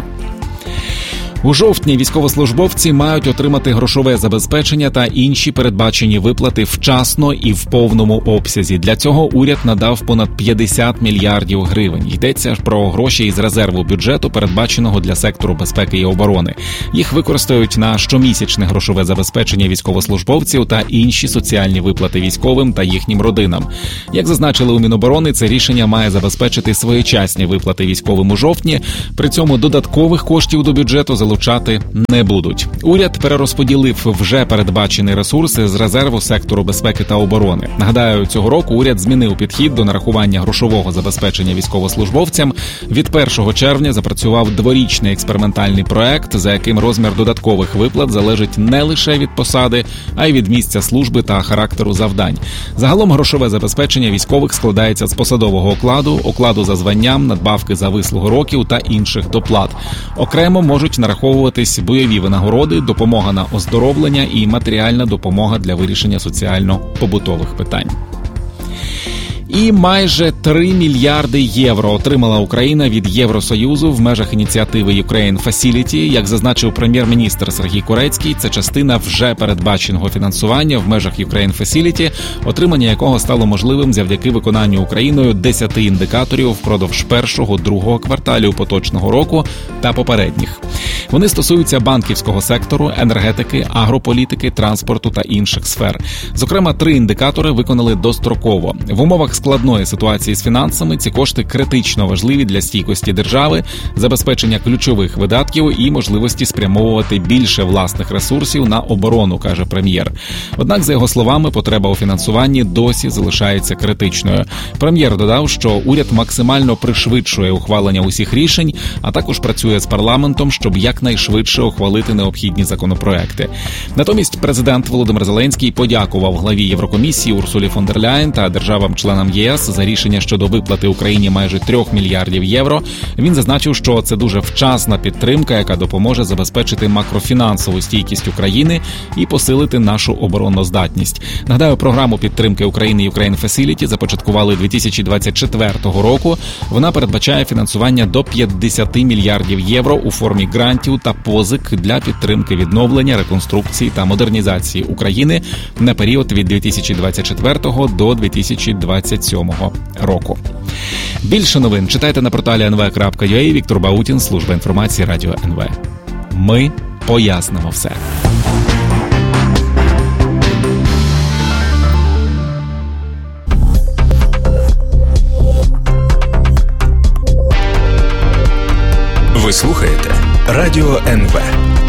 Speaker 1: У жовтні військовослужбовці мають отримати грошове забезпечення та інші передбачені виплати вчасно і в повному обсязі. Для цього уряд надав понад п'ятдесят мільярдів гривень. Йдеться про гроші із резерву бюджету, передбаченого для сектору безпеки і оборони. Їх використають на щомісячне грошове забезпечення військовослужбовців та інші соціальні виплати військовим та їхнім родинам. Як зазначили у Міноборони, це рішення має забезпечити своєчасні виплати військовим у жовтні. При цьому додаткових коштів до бюджету залучати не будуть. Уряд перерозподілив вже передбачені ресурси з резерву сектору безпеки та оборони. Нагадаю, цього року уряд змінив підхід до нарахування грошового забезпечення військовослужбовцям. Від першого червня запрацював дворічний експериментальний проект, за яким розмір додаткових виплат залежить не лише від посади, а й від місця служби та характеру завдань. Загалом грошове забезпечення військових складається з посадового окладу, окладу за званням, надбавки за вислугу років та інших доплат. Окремо можуть нараховувати бойові винагороди, допомога на оздоровлення і матеріальна допомога для вирішення соціально-побутових питань. І майже три мільярди євро отримала Україна від Євросоюзу в межах ініціативи Ukraine Facility. Як зазначив прем'єр-міністр Сергій Курецький, це частина вже передбаченого фінансування в межах Ukraine Facility, отримання якого стало можливим завдяки виконанню Україною десяти індикаторів впродовж першого-другого кварталів поточного року та попередніх. Вони стосуються банківського сектору, енергетики, агрополітики, транспорту та інших сфер. Зокрема, три індикатори виконали достроково. В умовах складної ситуації з фінансами ці кошти критично важливі для стійкості держави, забезпечення ключових видатків і можливості спрямовувати більше власних ресурсів на оборону, каже прем'єр. Однак, за його словами, потреба у фінансуванні досі залишається критичною. Прем'єр додав, що уряд максимально пришвидшує ухвалення усіх рішень, а також працює з парламентом, щоб якнайшвидше ухвалити необхідні законопроекти. Натомість президент Володимир Зеленський подякував главі Єврокомісії Урсулі фон дер Ляєн та державам-членам ЄС за рішення щодо виплати Україні майже трьох мільярдів євро. Він зазначив, що це дуже вчасна підтримка, яка допоможе забезпечити макрофінансову стійкість України і посилити нашу обороноздатність. Нагадаю, програму підтримки України Ukraine Facility започаткували дві тисячі двадцять четвертого року. Вона передбачає фінансування до п'ятдесят мільярдів євро у формі грантів та позик для підтримки відновлення, реконструкції та модернізації України на період від дві тисячі двадцять четвертого до дві тисячі двадцять сьомого року. Більше новин читайте на порталі ен ве крапка ю а. Віктор Баутін, служба інформації Радіо ен ве. Ми пояснимо все.
Speaker 2: Ви слухаєте Радіо ен ве.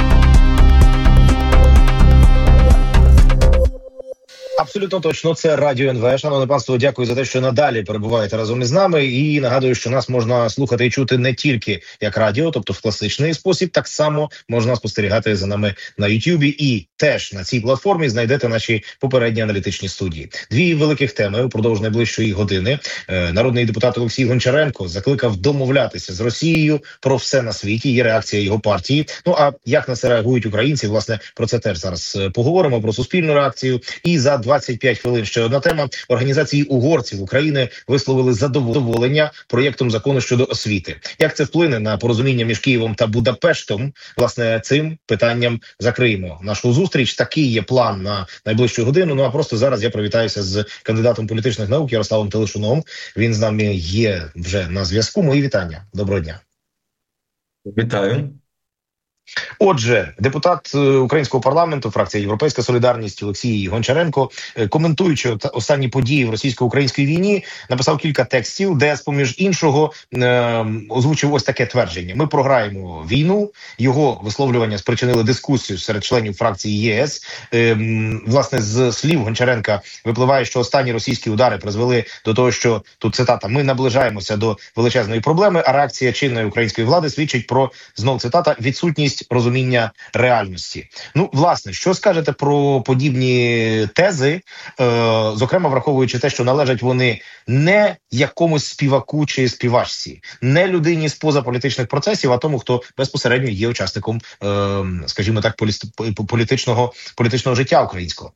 Speaker 10: Абсолютно точно, це Радіо ен ве. Шановне панство, дякую за те, що надалі перебуваєте разом із нами. І нагадую, що нас можна слухати і чути не тільки як радіо, тобто в класичний спосіб, так само можна спостерігати за нами на Ютубі. І теж на цій платформі знайдете наші попередні аналітичні студії. Дві великих теми упродовж найближчої години. Народний депутат Олексій Гончаренко закликав домовлятися з Росією про все на світі. Є реакція його партії. Ну а як на це реагують українці? Власне, про це теж зараз поговоримо, про суспільну реакцію. І за двадцять п'ять хвилин ще одна тема. Організації угорців України висловили задоволення проєктом закону щодо освіти. Як це вплине на порозуміння між Києвом та Будапештом? Власне, цим питанням закриємо нашу зустріч. Такий є план на найближчу годину. Ну а просто зараз я привітаюся з кандидатом політичних наук Ярославом Телешуновим. Він з нами є вже на зв'язку. Мої вітання. Доброго дня.
Speaker 11: Вітаю.
Speaker 10: Отже, депутат українського парламенту, фракція «Європейська солідарність» Олексій Гончаренко, коментуючи останні події в російсько-українській війні, написав кілька текстів, де, з-поміж іншого, озвучив ось таке твердження. Ми програємо війну. Його висловлювання спричинили дискусію серед членів фракції ЄС. Власне, з слів Гончаренка випливає, що останні російські удари призвели до того, що, тут цитата, ми наближаємося до величезної проблеми, а реакція чинної української влади свідчить про, знов цитата, відсутність замість розуміння реальності. Ну, власне, що скажете про подібні тези, е, зокрема, враховуючи те, що належать вони не якомусь співаку чи співачці, не людині з позаполітичних процесів, а тому, хто безпосередньо є учасником, е, скажімо так, політичного, політичного життя українського?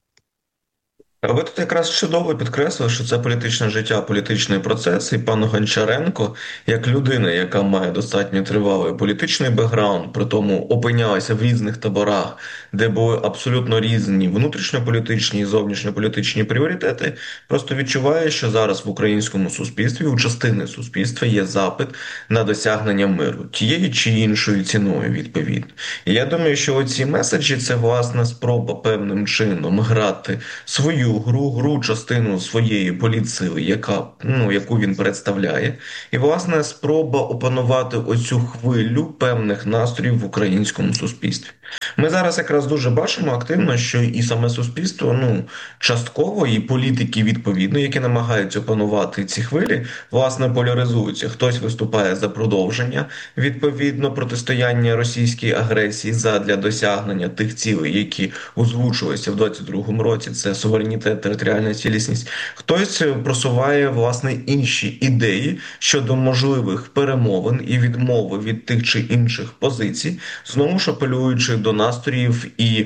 Speaker 11: Ви тут якраз чудово підкреслили, що це політичне життя, політичний процес, і пан Гончаренко, як людина, яка має достатньо тривалий політичний бекграунд, при тому опинялася в різних таборах, де були абсолютно різні внутрішньополітичні і зовнішньополітичні пріоритети, просто відчуває, що зараз в українському суспільстві, у частини суспільства є запит на досягнення миру, тією чи іншою ціною, відповідно. І я думаю, що оці меседжі – це, власне, спроба певним чином грати свою гру, гру частину своєї політсили, яка, ну, яку він представляє, і, власне, спроба опанувати оцю хвилю певних настроїв в українському суспільстві. Ми зараз якраз дуже бачимо активно, що і саме суспільство, ну, частково, і політики, відповідно, які намагаються опанувати ці хвилі, власне, поляризуються. Хтось виступає за продовження, відповідно, протистояння російській агресії задля досягнення тих цілей, які озвучувалися в двадцять другому році, це суверенітет, територіальна цілісність. Хтось просуває, власне, інші ідеї щодо можливих перемовин і відмови від тих чи інших позицій, знову ж апелюючи до настроїв і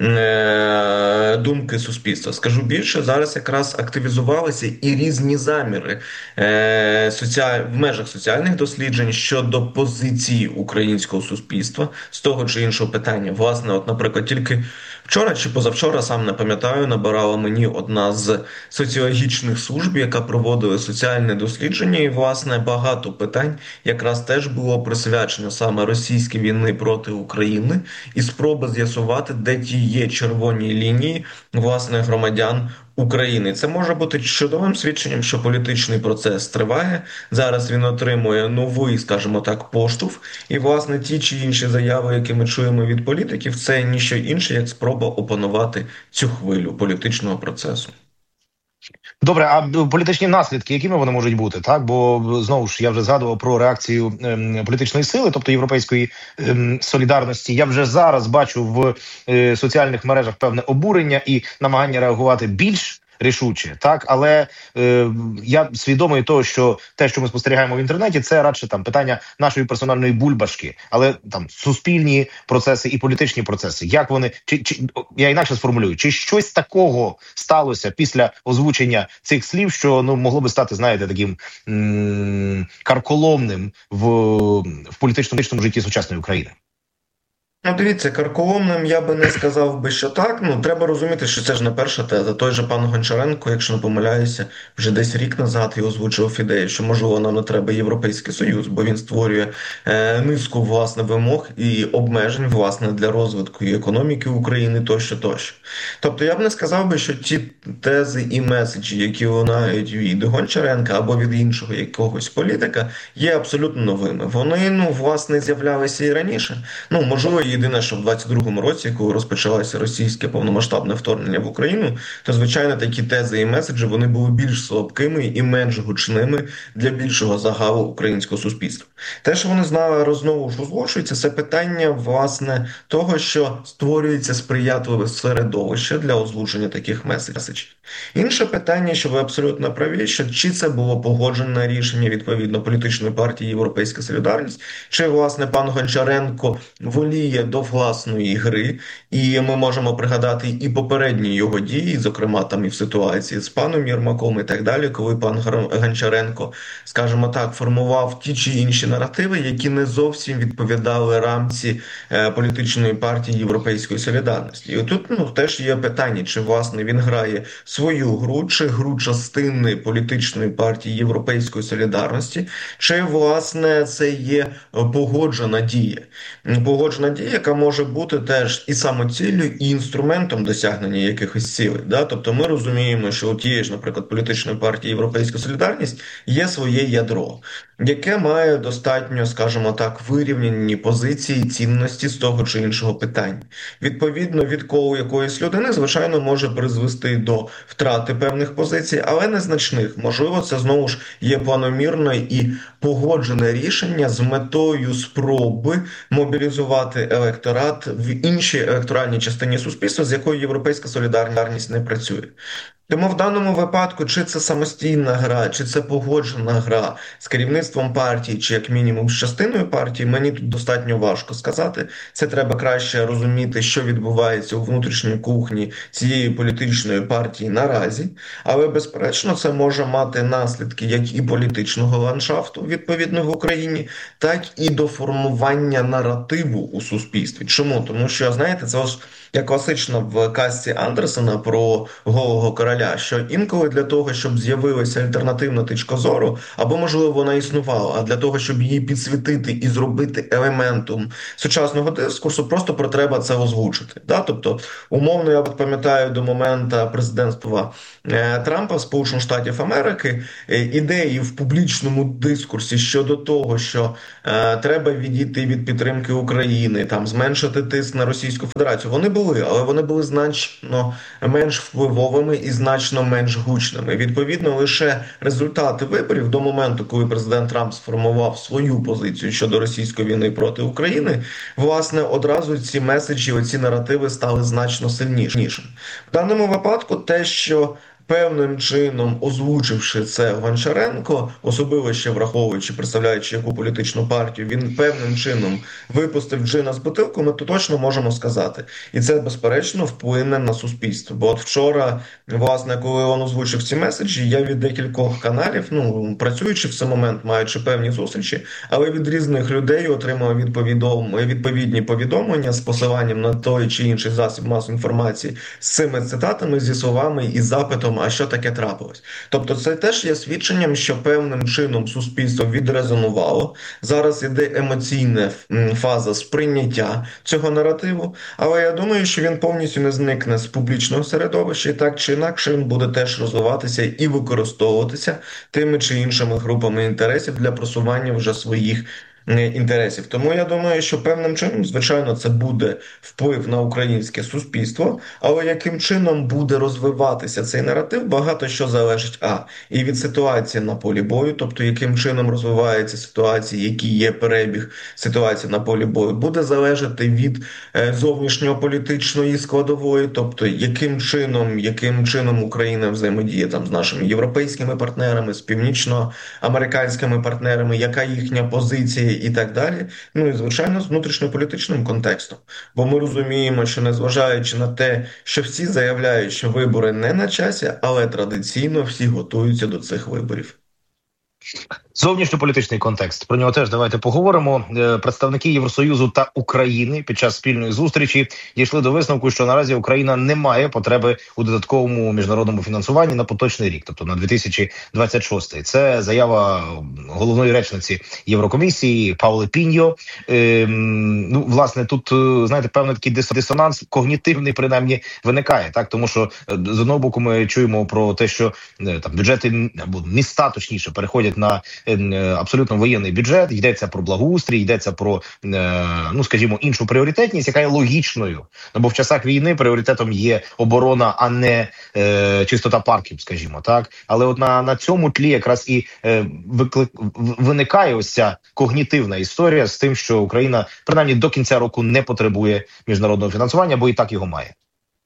Speaker 11: е, думки суспільства. Скажу більше, зараз якраз активізувалися і різні заміри е, соціаль... в межах соціальних досліджень щодо позиції українського суспільства з того чи іншого питання. Власне, от, наприклад, тільки вчора чи позавчора, сам не пам'ятаю, набирала мені одна з соціологічних служб, яка проводила соціальне дослідження, і, власне, багато питань якраз теж було присвячено саме російській війни проти України і спроби з'ясувати, де ті є червоні лінії, власне, громадян України. Це може бути чудовим свідченням, що політичний процес триває. Зараз він отримує новий, скажімо так, поштовх. І, власне, ті чи інші заяви, які ми чуємо від політиків, це ніщо інше, як спроба опанувати цю хвилю політичного процесу.
Speaker 10: Добре, а політичні наслідки, якими вони можуть бути? Так, бо знову ж я вже згадував про реакцію ем, політичної сили, тобто європейської ем, солідарності. Я вже зараз бачу в е, соціальних мережах певне обурення і намагання реагувати більш рішуче, так, але е, я свідомий того, що те, що ми спостерігаємо в інтернеті, це радше там питання нашої персональної бульбашки, але там суспільні процеси і політичні процеси. Як вони чи, чи я інакше сформулюю, чи щось такого сталося після озвучення цих слів, що ну могло би стати, знаєте, таким м- карколомним в, в політичному житті сучасної України?
Speaker 11: Ну, дивіться, карколомним я би не сказав би, що так. Ну, треба розуміти, що це ж не перша теза. Той же пан Гончаренко, якщо не помиляюся, вже десь рік назад і озвучив ідею, що, можливо, нам не треба Європейський Союз, бо він створює е, низку, власне, вимог і обмежень, власне, для розвитку і економіки України тощо, тощо. Тобто, я б не сказав би, що ті тези і меседжі, які лунають від Гончаренка або від іншого якогось політика, є абсолютно новими. Вони, ну, власне, з'являлися і раніше. Ну, можливо, єдине, що в двадцять другому році, коли розпочалося російське повномасштабне вторгнення в Україну, то, звичайно, такі тези і меседжі, вони були більш слабкими і менш гучними для більшого загалу українського суспільства. Те, що вони знали, знову ж озвучується, це питання, власне, того, що створюється сприятливе середовище для озвучення таких меседжів. Інше питання, що ви абсолютно праві, що чи це було погоджене рішення, відповідно, політичної партії «Європейська солідарність», чи, власне, пан Гончаренко воліє до власної гри, і ми можемо пригадати і попередні його дії, зокрема там і в ситуації з паном Єрмаком і так далі, коли пан Гончаренко, скажімо так, формував ті чи інші наративи, які не зовсім відповідали рамці е, політичної партії «Європейської солідарності». І тут, ну, теж є питання, чи, власне, він грає свою гру, чи гру частини політичної партії «Європейської солідарності», чи, власне, це є погоджена дія. Погоджена дія, яка може бути теж і самоціллю, і інструментом досягнення якихось цілей. Да? Тобто ми розуміємо, що у тієї ж, наприклад, політичної партії «Європейська солідарність» є своє ядро, яке має достатньо, скажімо так, вирівняні позиції, цінності з того чи іншого питання. Відповідно, відкол якоїсь людини, звичайно, може призвести до втрати певних позицій, але незначних. Можливо, це, знову ж, є планомірне і погоджене рішення з метою спроби мобілізувати електорат в іншій електоральній частині суспільства, з якою європейська солідарність не працює. Тому в даному випадку, чи це самостійна гра, чи це погоджена гра з керівництвом партії, чи як мінімум з частиною партії, мені тут достатньо важко сказати. Це треба краще розуміти, що відбувається у внутрішній кухні цієї політичної партії наразі. Але, безперечно, це може мати наслідки як і політичного ландшафту, відповідно, в Україні, так і до формування наративу у суспільстві. Чому? Тому що, знаєте, це ось як класично в казці Андерсена про голого короля, що інколи для того, щоб з'явилася альтернативна точка зору, або, можливо, вона існувала, а для того, щоб її підсвітити і зробити елементом сучасного дискурсу, просто про треба це озвучити. Да? Тобто, умовно, я пам'ятаю до моменту президентства Трампа в Сполучених Штатів Америки ідеї в публічному дискурсі щодо того, що е, треба відійти від підтримки України, там зменшити тиск на Російську Федерацію, вони були, але вони були значно менш впливовими і значно менш гучними. Відповідно, лише результати виборів до моменту, коли президент Трамп сформував свою позицію щодо російської війни проти України, власне, одразу ці меседжі, оці наративи стали значно сильнішими. В даному випадку те, що певним чином озвучивши це Гончаренко, особливо ще враховуючи, представляючи яку політичну партію, він певним чином випустив джина з бутилку, ми то точно можемо сказати. І це, безперечно, вплине на суспільство. Бо от вчора, власне, коли він озвучив ці меседжі, я від декількох каналів, ну, працюючи в цей момент, маючи певні зустрічі, але від різних людей отримав відповідні повідомлення з посиланням на той чи інший засіб масової інформації з цими цитатами, зі словами і запитом, а що таке трапилось. Тобто це теж є свідченням, що певним чином суспільство відрезонувало. Зараз іде емоційна фаза сприйняття цього наративу, але я думаю, що він повністю не зникне з публічного середовища, і так чи інакше він буде теж розвиватися і використовуватися тими чи іншими групами інтересів для просування вже своїх інтересів. Тому я думаю, що певним чином, звичайно, це буде вплив на українське суспільство, але яким чином буде розвиватися цей наратив, багато що залежить, а, і від ситуації на полі бою, тобто яким чином розвивається ситуація, який є перебіг ситуації на полі бою, буде залежати від е, зовнішньополітичної складової, тобто яким чином, яким чином Україна взаємодіє там з нашими європейськими партнерами, з північноамериканськими партнерами, яка їхня позиція і так далі. Ну і, звичайно, з внутрішньополітичним контекстом. Бо ми розуміємо, що незважаючи на те, що всі заявляють, що вибори не на часі, але традиційно всі готуються до цих виборів.
Speaker 10: Зовнішньополітичний контекст. Про нього теж давайте поговоримо. Представники Євросоюзу та України під час спільної зустрічі дійшли до висновку, що наразі Україна не має потреби у додатковому міжнародному фінансуванні на поточний рік, тобто на дві тисячі двадцять шостий. Це заява головної речниці Єврокомісії Паули Піньо. Ем, ну, власне, тут, знаєте, певний такий дисонанс когнітивний, принаймні, виникає, так? Тому що з одного боку ми чуємо про те, що там бюджети, або міста, точніше, переходять на абсолютно воєнний бюджет, йдеться про благоустрій, йдеться про, ну, скажімо, іншу пріоритетність, яка є логічною. Ну, бо в часах війни пріоритетом є оборона, а не е, чистота парків, скажімо, так. Але от на, на цьому тлі якраз і е, виклик, виникає ось ця когнітивна історія з тим, що Україна, принаймні, до кінця року не потребує міжнародного фінансування, бо і так його має.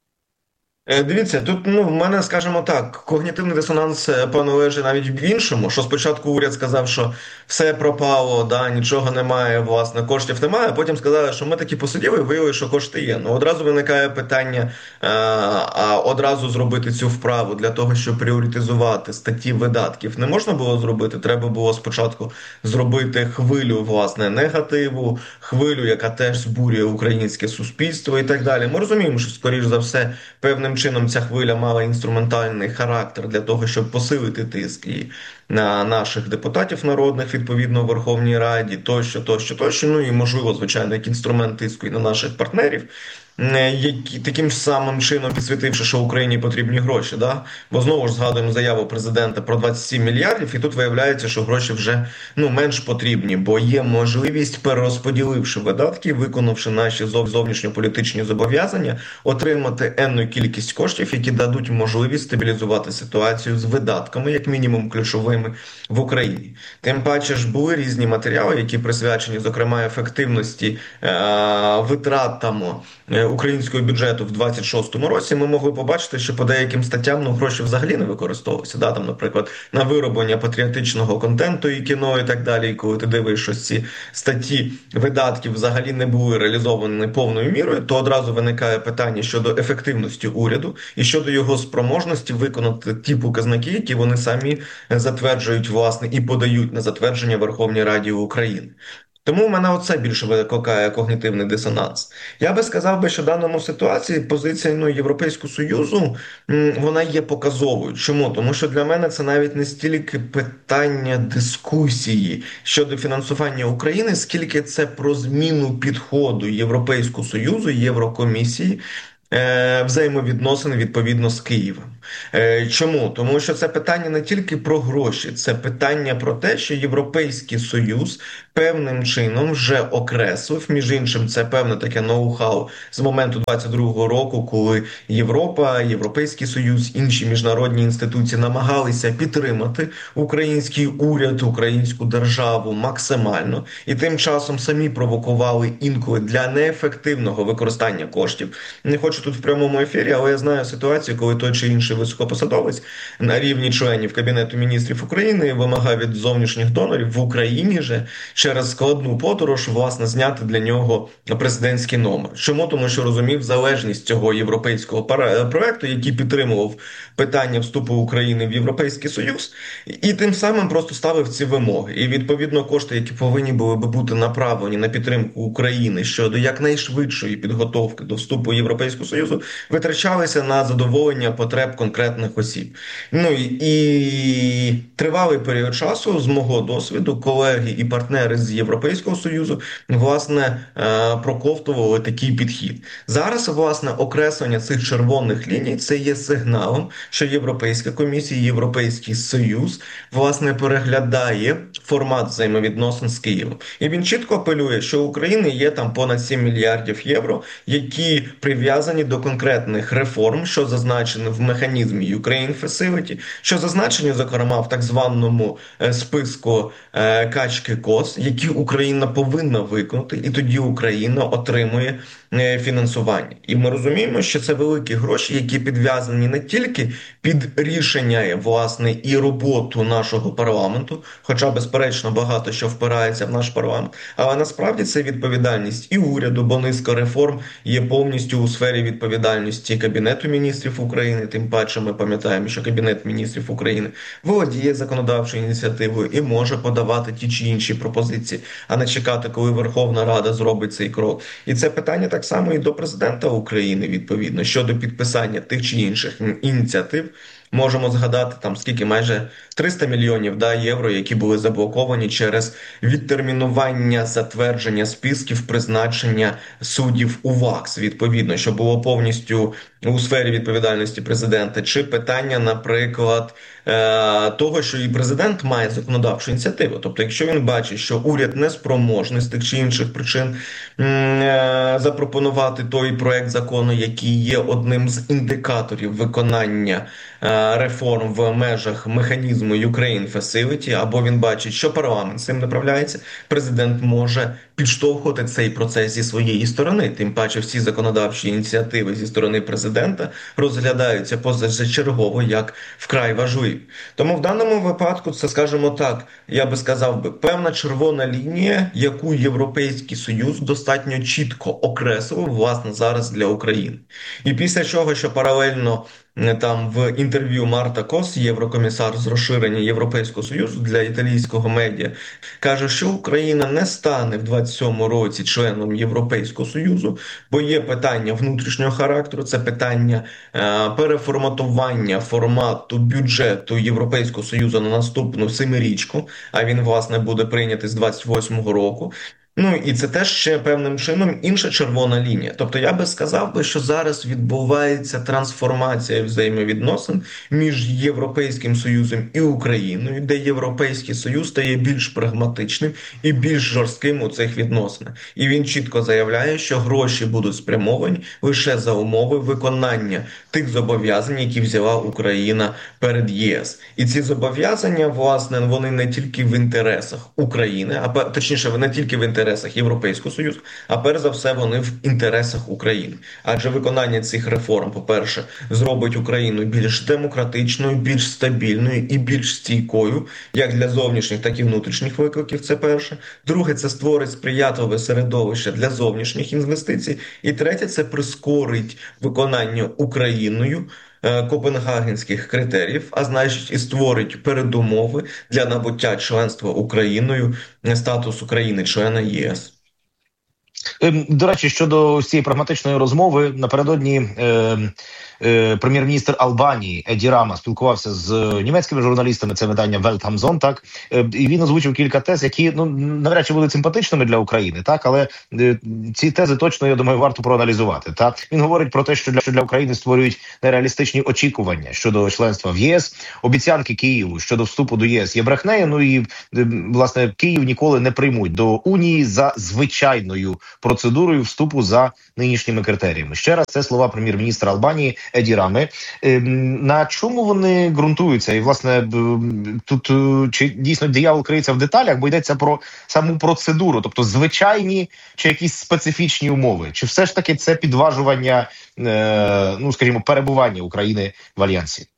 Speaker 11: Дивіться, тут, ну, в мене, скажімо так, когнітивний дисонанс, певно, лежить навіть в іншому, що спочатку уряд сказав, що все пропало, да, нічого немає, власне, коштів немає, а потім сказали, що ми таки посиділи і виявили, що кошти є. Ну, одразу виникає питання, а, а одразу зробити цю вправу для того, щоб пріоритизувати статті видатків не можна було зробити, треба було спочатку зробити хвилю, власне, негативу, хвилю, яка теж збурює українське суспільство і так далі. Ми розуміємо, що, скоріш за все, певним чином ця хвиля мала інструментальний характер для того, щоб посилити тиск і на наших депутатів народних, відповідно, в Верховній Раді, тощо, тощо, тощо, ну і, можливо, звичайно, як інструмент тиску і на наших партнерів. які таким самим чином підсвітивши, що Україні потрібні гроші, да? Бо знову ж згадуємо заяву президента про двадцять сім мільярдів, і тут виявляється, що гроші вже ну менш потрібні, бо є можливість, перерозподіливши видатки, виконавши наші зовнішньополітичні зобов'язання, отримати енну кількість коштів, які дадуть можливість стабілізувати ситуацію з видатками, як мінімум ключовими в Україні. Тим паче ж були різні матеріали, які присвячені, зокрема, ефективності е- витратам українського бюджету в двадцять шостому році. Ми могли побачити, що по деяким статтям ну, гроші взагалі не використовувалися. Да? Там, наприклад, на вироблення патріотичного контенту і кіно і так далі. І коли ти дивишся, що ці статті видатків взагалі не були реалізовані повною мірою, то одразу виникає питання щодо ефективності уряду і щодо його спроможності виконати ті показники, які вони самі затверджують, власне, і подають на затвердження Верховній Раді України. Тому в мене оце більше викликає когнітивний дисонанс. Я би сказав би, що в даному ситуації позиція ну, Європейського Союзу, вона є показовою. Чому? Тому що для мене це навіть не стільки питання дискусії щодо фінансування України, скільки це про зміну підходу Європейського Союзу, Єврокомісії, взаємовідносин відповідно з Києвом. Чому? Тому що це питання не тільки про гроші, це питання про те, що Європейський Союз певним чином вже окреслив, між іншим це певне таке ноу-хау з моменту двадцять другого року, коли Європа, Європейський Союз, інші міжнародні інституції намагалися підтримати український уряд, українську державу максимально, і тим часом самі провокували інколи для неефективного використання коштів. Не хочу тут в прямому ефірі, але я знаю ситуацію, коли той чи інший високопосадовець на рівні членів Кабінету міністрів України вимагає від зовнішніх донорів в Україні же через складну подорож, власне, зняти для нього президентський номер. Чому? Тому що розумів залежність цього європейського проекту, який підтримував питання вступу України в Європейський Союз, і тим самим просто ставив ці вимоги. І, відповідно, кошти, які повинні були би бути направлені на підтримку України щодо якнайшвидшої підготовки до вступу в Європейського Союзу, витрачалися на задоволення потреб конкретних осіб. Ну і, і тривалий період часу, з мого досвіду, колеги і партнери з Європейського Союзу, власне, проковтували такий підхід. Зараз, власне, окреслення цих червоних ліній – це є сигналом, що Європейська комісія, Європейський Союз, власне, переглядає формат взаємовідносин з Києвом. І він чітко апелює, що у України є там понад сім мільярдів євро, які прив'язані до конкретних реформ, що зазначені в механізмі Ukraine Facility, що зазначені, зокрема, в так званому списку качки КОС, які Україна повинна виконати, і тоді Україна отримує фінансування. І ми розуміємо, що це великі гроші, які підв'язані не тільки під рішення, власне, і роботу нашого парламенту, хоча, безперечно, багато що впирається в наш парламент, але насправді це відповідальність і уряду, бо низка реформ є повністю у сфері відповідальності Кабінету міністрів України, тим паче ми пам'ятаємо, що Кабінет міністрів України володіє законодавчою ініціативою і може подавати ті чи інші пропозиції, а не чекати, коли Верховна Рада зробить цей крок. І це питання так само і до президента України, відповідно, щодо підписання тих чи інших ініціатив. Можемо згадати там скільки, майже триста мільйонів да, євро, які були заблоковані через відтермінування затвердження списків призначення суддів у ВАКС, відповідно, що було повністю у сфері відповідальності президента. Чи питання, наприклад, того, що і президент має законодавчу ініціативу. Тобто, якщо він бачить, що уряд не спроможний з тих чи інших причин запропонувати той проект закону, який є одним з індикаторів виконання реформ в межах механізму Ukraine Facility, або він бачить, що парламент цим не справляється, президент може підштовхувати цей процес зі своєї сторони. Тим паче всі законодавчі ініціативи зі сторони президента розглядаються позачергово як вкрай важливі. Тому в даному випадку це, скажімо так, я би сказав би, певна червона лінія, яку Європейський Союз достатньо чітко окреслив, власне, зараз для України. І після чого, що паралельно там в інтерв'ю Марта Кос, єврокомісар з розширення Європейського Союзу для італійського медіа, каже, що Україна не стане в двадцять сьомому році членом Європейського Союзу, бо є питання внутрішнього характеру, це питання е, переформатування формату бюджету Європейського Союзу на наступну семирічку, а він, власне, буде прийнятий з двадцять восьмого року. Ну і це теж ще певним чином інша червона лінія. Тобто я би сказав би, що зараз відбувається трансформація взаємовідносин між Європейським Союзом і Україною, де Європейський Союз стає більш прагматичним і більш жорстким у цих відносинах. І він чітко заявляє, що гроші будуть спрямовані лише за умови виконання тих зобов'язань, які взяла Україна перед ЄС. І ці зобов'язання, власне, вони не тільки в інтересах України, а точніше, не тільки в інтересах Європейського Союзу, а перш за все вони в інтересах України. Адже виконання цих реформ, по-перше, зробить Україну більш демократичною, більш стабільною і більш стійкою, як для зовнішніх, так і внутрішніх викликів, це перше. Друге, це створить сприятливе середовище для зовнішніх інвестицій. І третє, це прискорить виконання Україною копенгагенських критеріїв, а значить і створить передумови для набуття членства Україною, статусу країни-члена ЄС.
Speaker 10: До речі, щодо цієї прагматичної розмови, напередодні е, е, прем'єр-міністр Албанії Еді Рама спілкувався з німецькими журналістами, це видання Welt am Sonntag, е, і він озвучив кілька тез, які, ну, навряд чи були симпатичними для України, так, але е, ці тези точно, я думаю, варто проаналізувати. Так? Він говорить про те, що для, що для України створюють нереалістичні очікування щодо членства в ЄС, обіцянки Києву щодо вступу до ЄС є брехнею, ну і, е, власне, Київ ніколи не приймуть до Унії за звичайною процедурою вступу за нинішніми критеріями. Ще раз, це слова прем'єр-міністра Албанії Еді Рами. На чому вони ґрунтуються? І, власне, тут чи дійсно диявол криється в деталях, бо йдеться про саму процедуру, тобто звичайні чи якісь специфічні умови? Чи все ж таки це підважування, ну, скажімо, перебування України в Альянсі?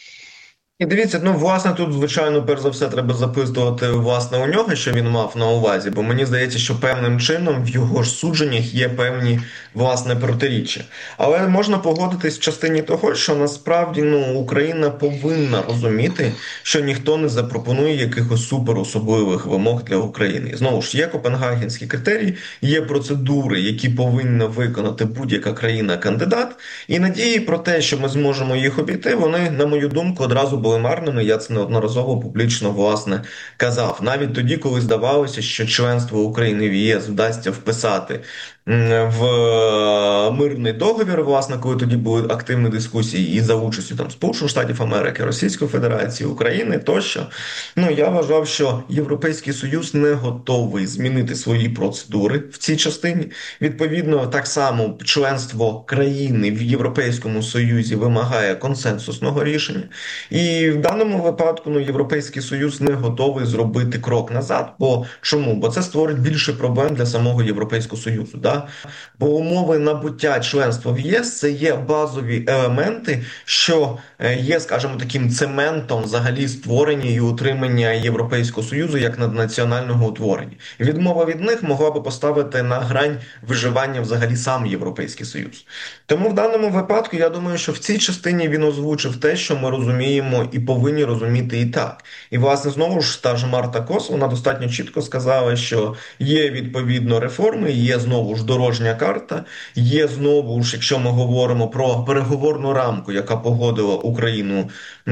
Speaker 11: І дивіться, ну, власне, тут, звичайно, перш за все, треба записувати, власне, у нього, що він мав на увазі, бо мені здається, що певним чином в його ж судженнях є певні, власне, протиріччя. Але можна погодитись в частині того, що насправді, ну, Україна повинна розуміти, що ніхто не запропонує якихось суперособливих вимог для України. І знову ж, є копенгагенські критерії, є процедури, які повинна виконати будь-яка країна-кандидат, і надії про те, що ми зможемо їх обійти, вони, на мою думку, одразу були марними, я це неодноразово публічно, власне, казав. Навіть тоді, коли здавалося, що членство України в ЄС вдасться вписати в мирний договір, власне, коли тоді були активні дискусії і за участю там Сполучених Штатів Америки, Російської Федерації, України тощо. Ну, я вважав, що Європейський Союз не готовий змінити свої процедури в цій частині. Відповідно, так само членство країни в Європейському Союзі вимагає консенсусного рішення. І в даному випадку, ну, Європейський Союз не готовий зробити крок назад. Бо чому? Бо це створить більше проблем для самого Європейського Союзу. Да? Бо умови набуття членства в ЄС – це є базові елементи, що є, скажімо, таким цементом взагалі створення і утримання Європейського Союзу як наднаціонального утворення. І відмова від них могла би поставити на грань виживання взагалі сам Європейський Союз. Тому в даному випадку, я думаю, що в цій частині він озвучив те, що ми розуміємо і повинні розуміти і так. І, власне, знову ж та ж Марта Кос, вона достатньо чітко сказала, що є відповідно реформи, є знову ж дорожня карта, є знову ж, якщо ми говоримо про переговорну рамку, яка погодила Україну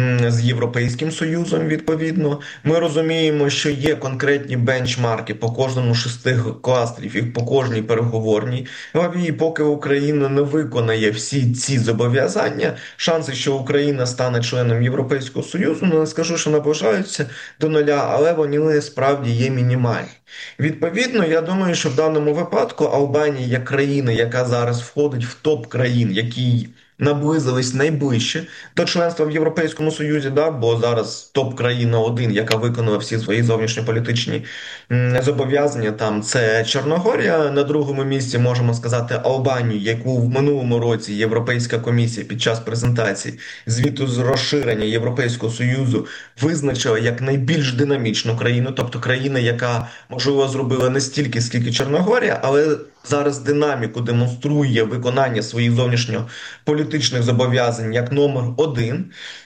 Speaker 11: з Європейським Союзом, відповідно. Ми розуміємо, що є конкретні бенчмарки по кожному шести кластерів і по кожній переговорній главі. І поки Україна не виконає всі ці зобов'язання, шанси, що Україна стане членом Європейського Союзу, ну, не скажу, що наближаються до нуля, але вони справді є мінімальні. Відповідно, я думаю, що в даному випадку Албанія як країна, яка зараз входить в топ країн, які наблизились найближче до членства в Європейському Союзі, да, бо зараз топ-країна один, яка виконала всі свої зовнішньополітичні зобов'язання, там це Чорногорія. На другому місці можемо сказати Албанію, яку в минулому році Європейська комісія під час презентації звіту з розширення Європейського Союзу визначила як найбільш динамічну країну, тобто країна, яка, можливо, зробила не стільки, скільки Чорногорія, але зараз динаміку демонструє виконання своїх зовнішньополітичних зобов'язань як номер один.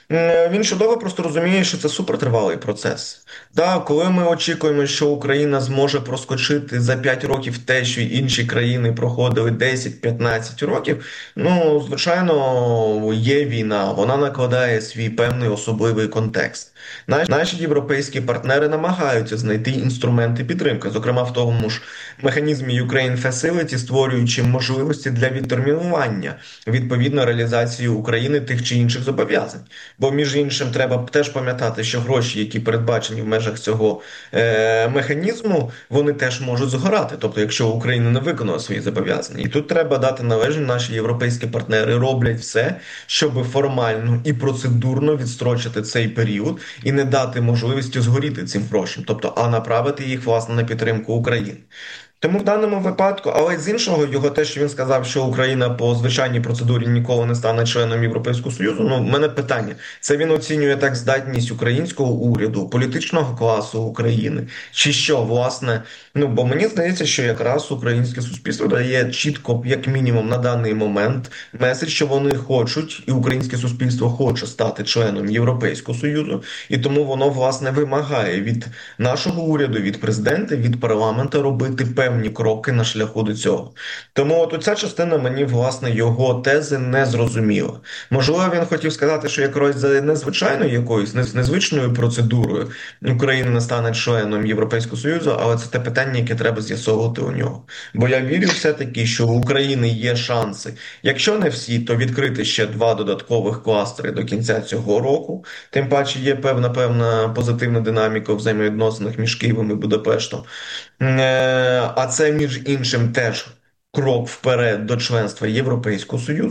Speaker 11: Він чудово просто розуміє, що це супертривалий процес. Да, коли ми очікуємо, що Україна зможе проскочити за п'ять років те, що інші країни проходили десять-п'ятнадцять років, ну, звичайно, є війна, вона накладає свій певний особливий контекст. Наші європейські партнери намагаються знайти інструменти підтримки, зокрема в тому ж механізмі Ukraine Facility, створюючи можливості для відтермінування відповідно реалізації України тих чи інших зобов'язань. Бо, між іншим, треба теж пам'ятати, що гроші, які передбачені в межах цього е- механізму, вони теж можуть згорати. Тобто, якщо Україна не виконала свої зобов'язання. І тут треба дати належне, наші європейські партнери роблять все, щоб формально і процедурно відстрочити цей період і не дати можливості згоріти цим грошам. Тобто, а направити їх, власне, на підтримку України. Тому в даному випадку, але з іншого, його те, що він сказав, що Україна по звичайній процедурі ніколи не стане членом Європейського Союзу, ну, в мене питання. Це він оцінює так здатність українського уряду, політичного класу України, чи що, власне, ну, бо мені здається, що якраз українське суспільство дає чітко, як мінімум, на даний момент меседж, що вони хочуть, і українське суспільство хоче стати членом Європейського Союзу, і тому воно, власне, вимагає від нашого уряду, від президента, від парламенту робити певні кроки на шляху до цього. Тому от ця частина мені, власне, його тези не зрозуміла. Можливо, він хотів сказати, що якось за незвичайною якоюсь, незвичною процедурою Україна не стане членом Європейського Союзу, але це те питання, яке треба з'ясовувати у нього. Бо я вірю все-таки, що у України є шанси, якщо не всі, то відкрити ще два додаткових кластери до кінця цього року. Тим паче є певна, певна позитивна динаміка в взаємовідносинах між Києвом і Будапештом. А це, між іншим, теж крок вперед до членства Європейського Союзу.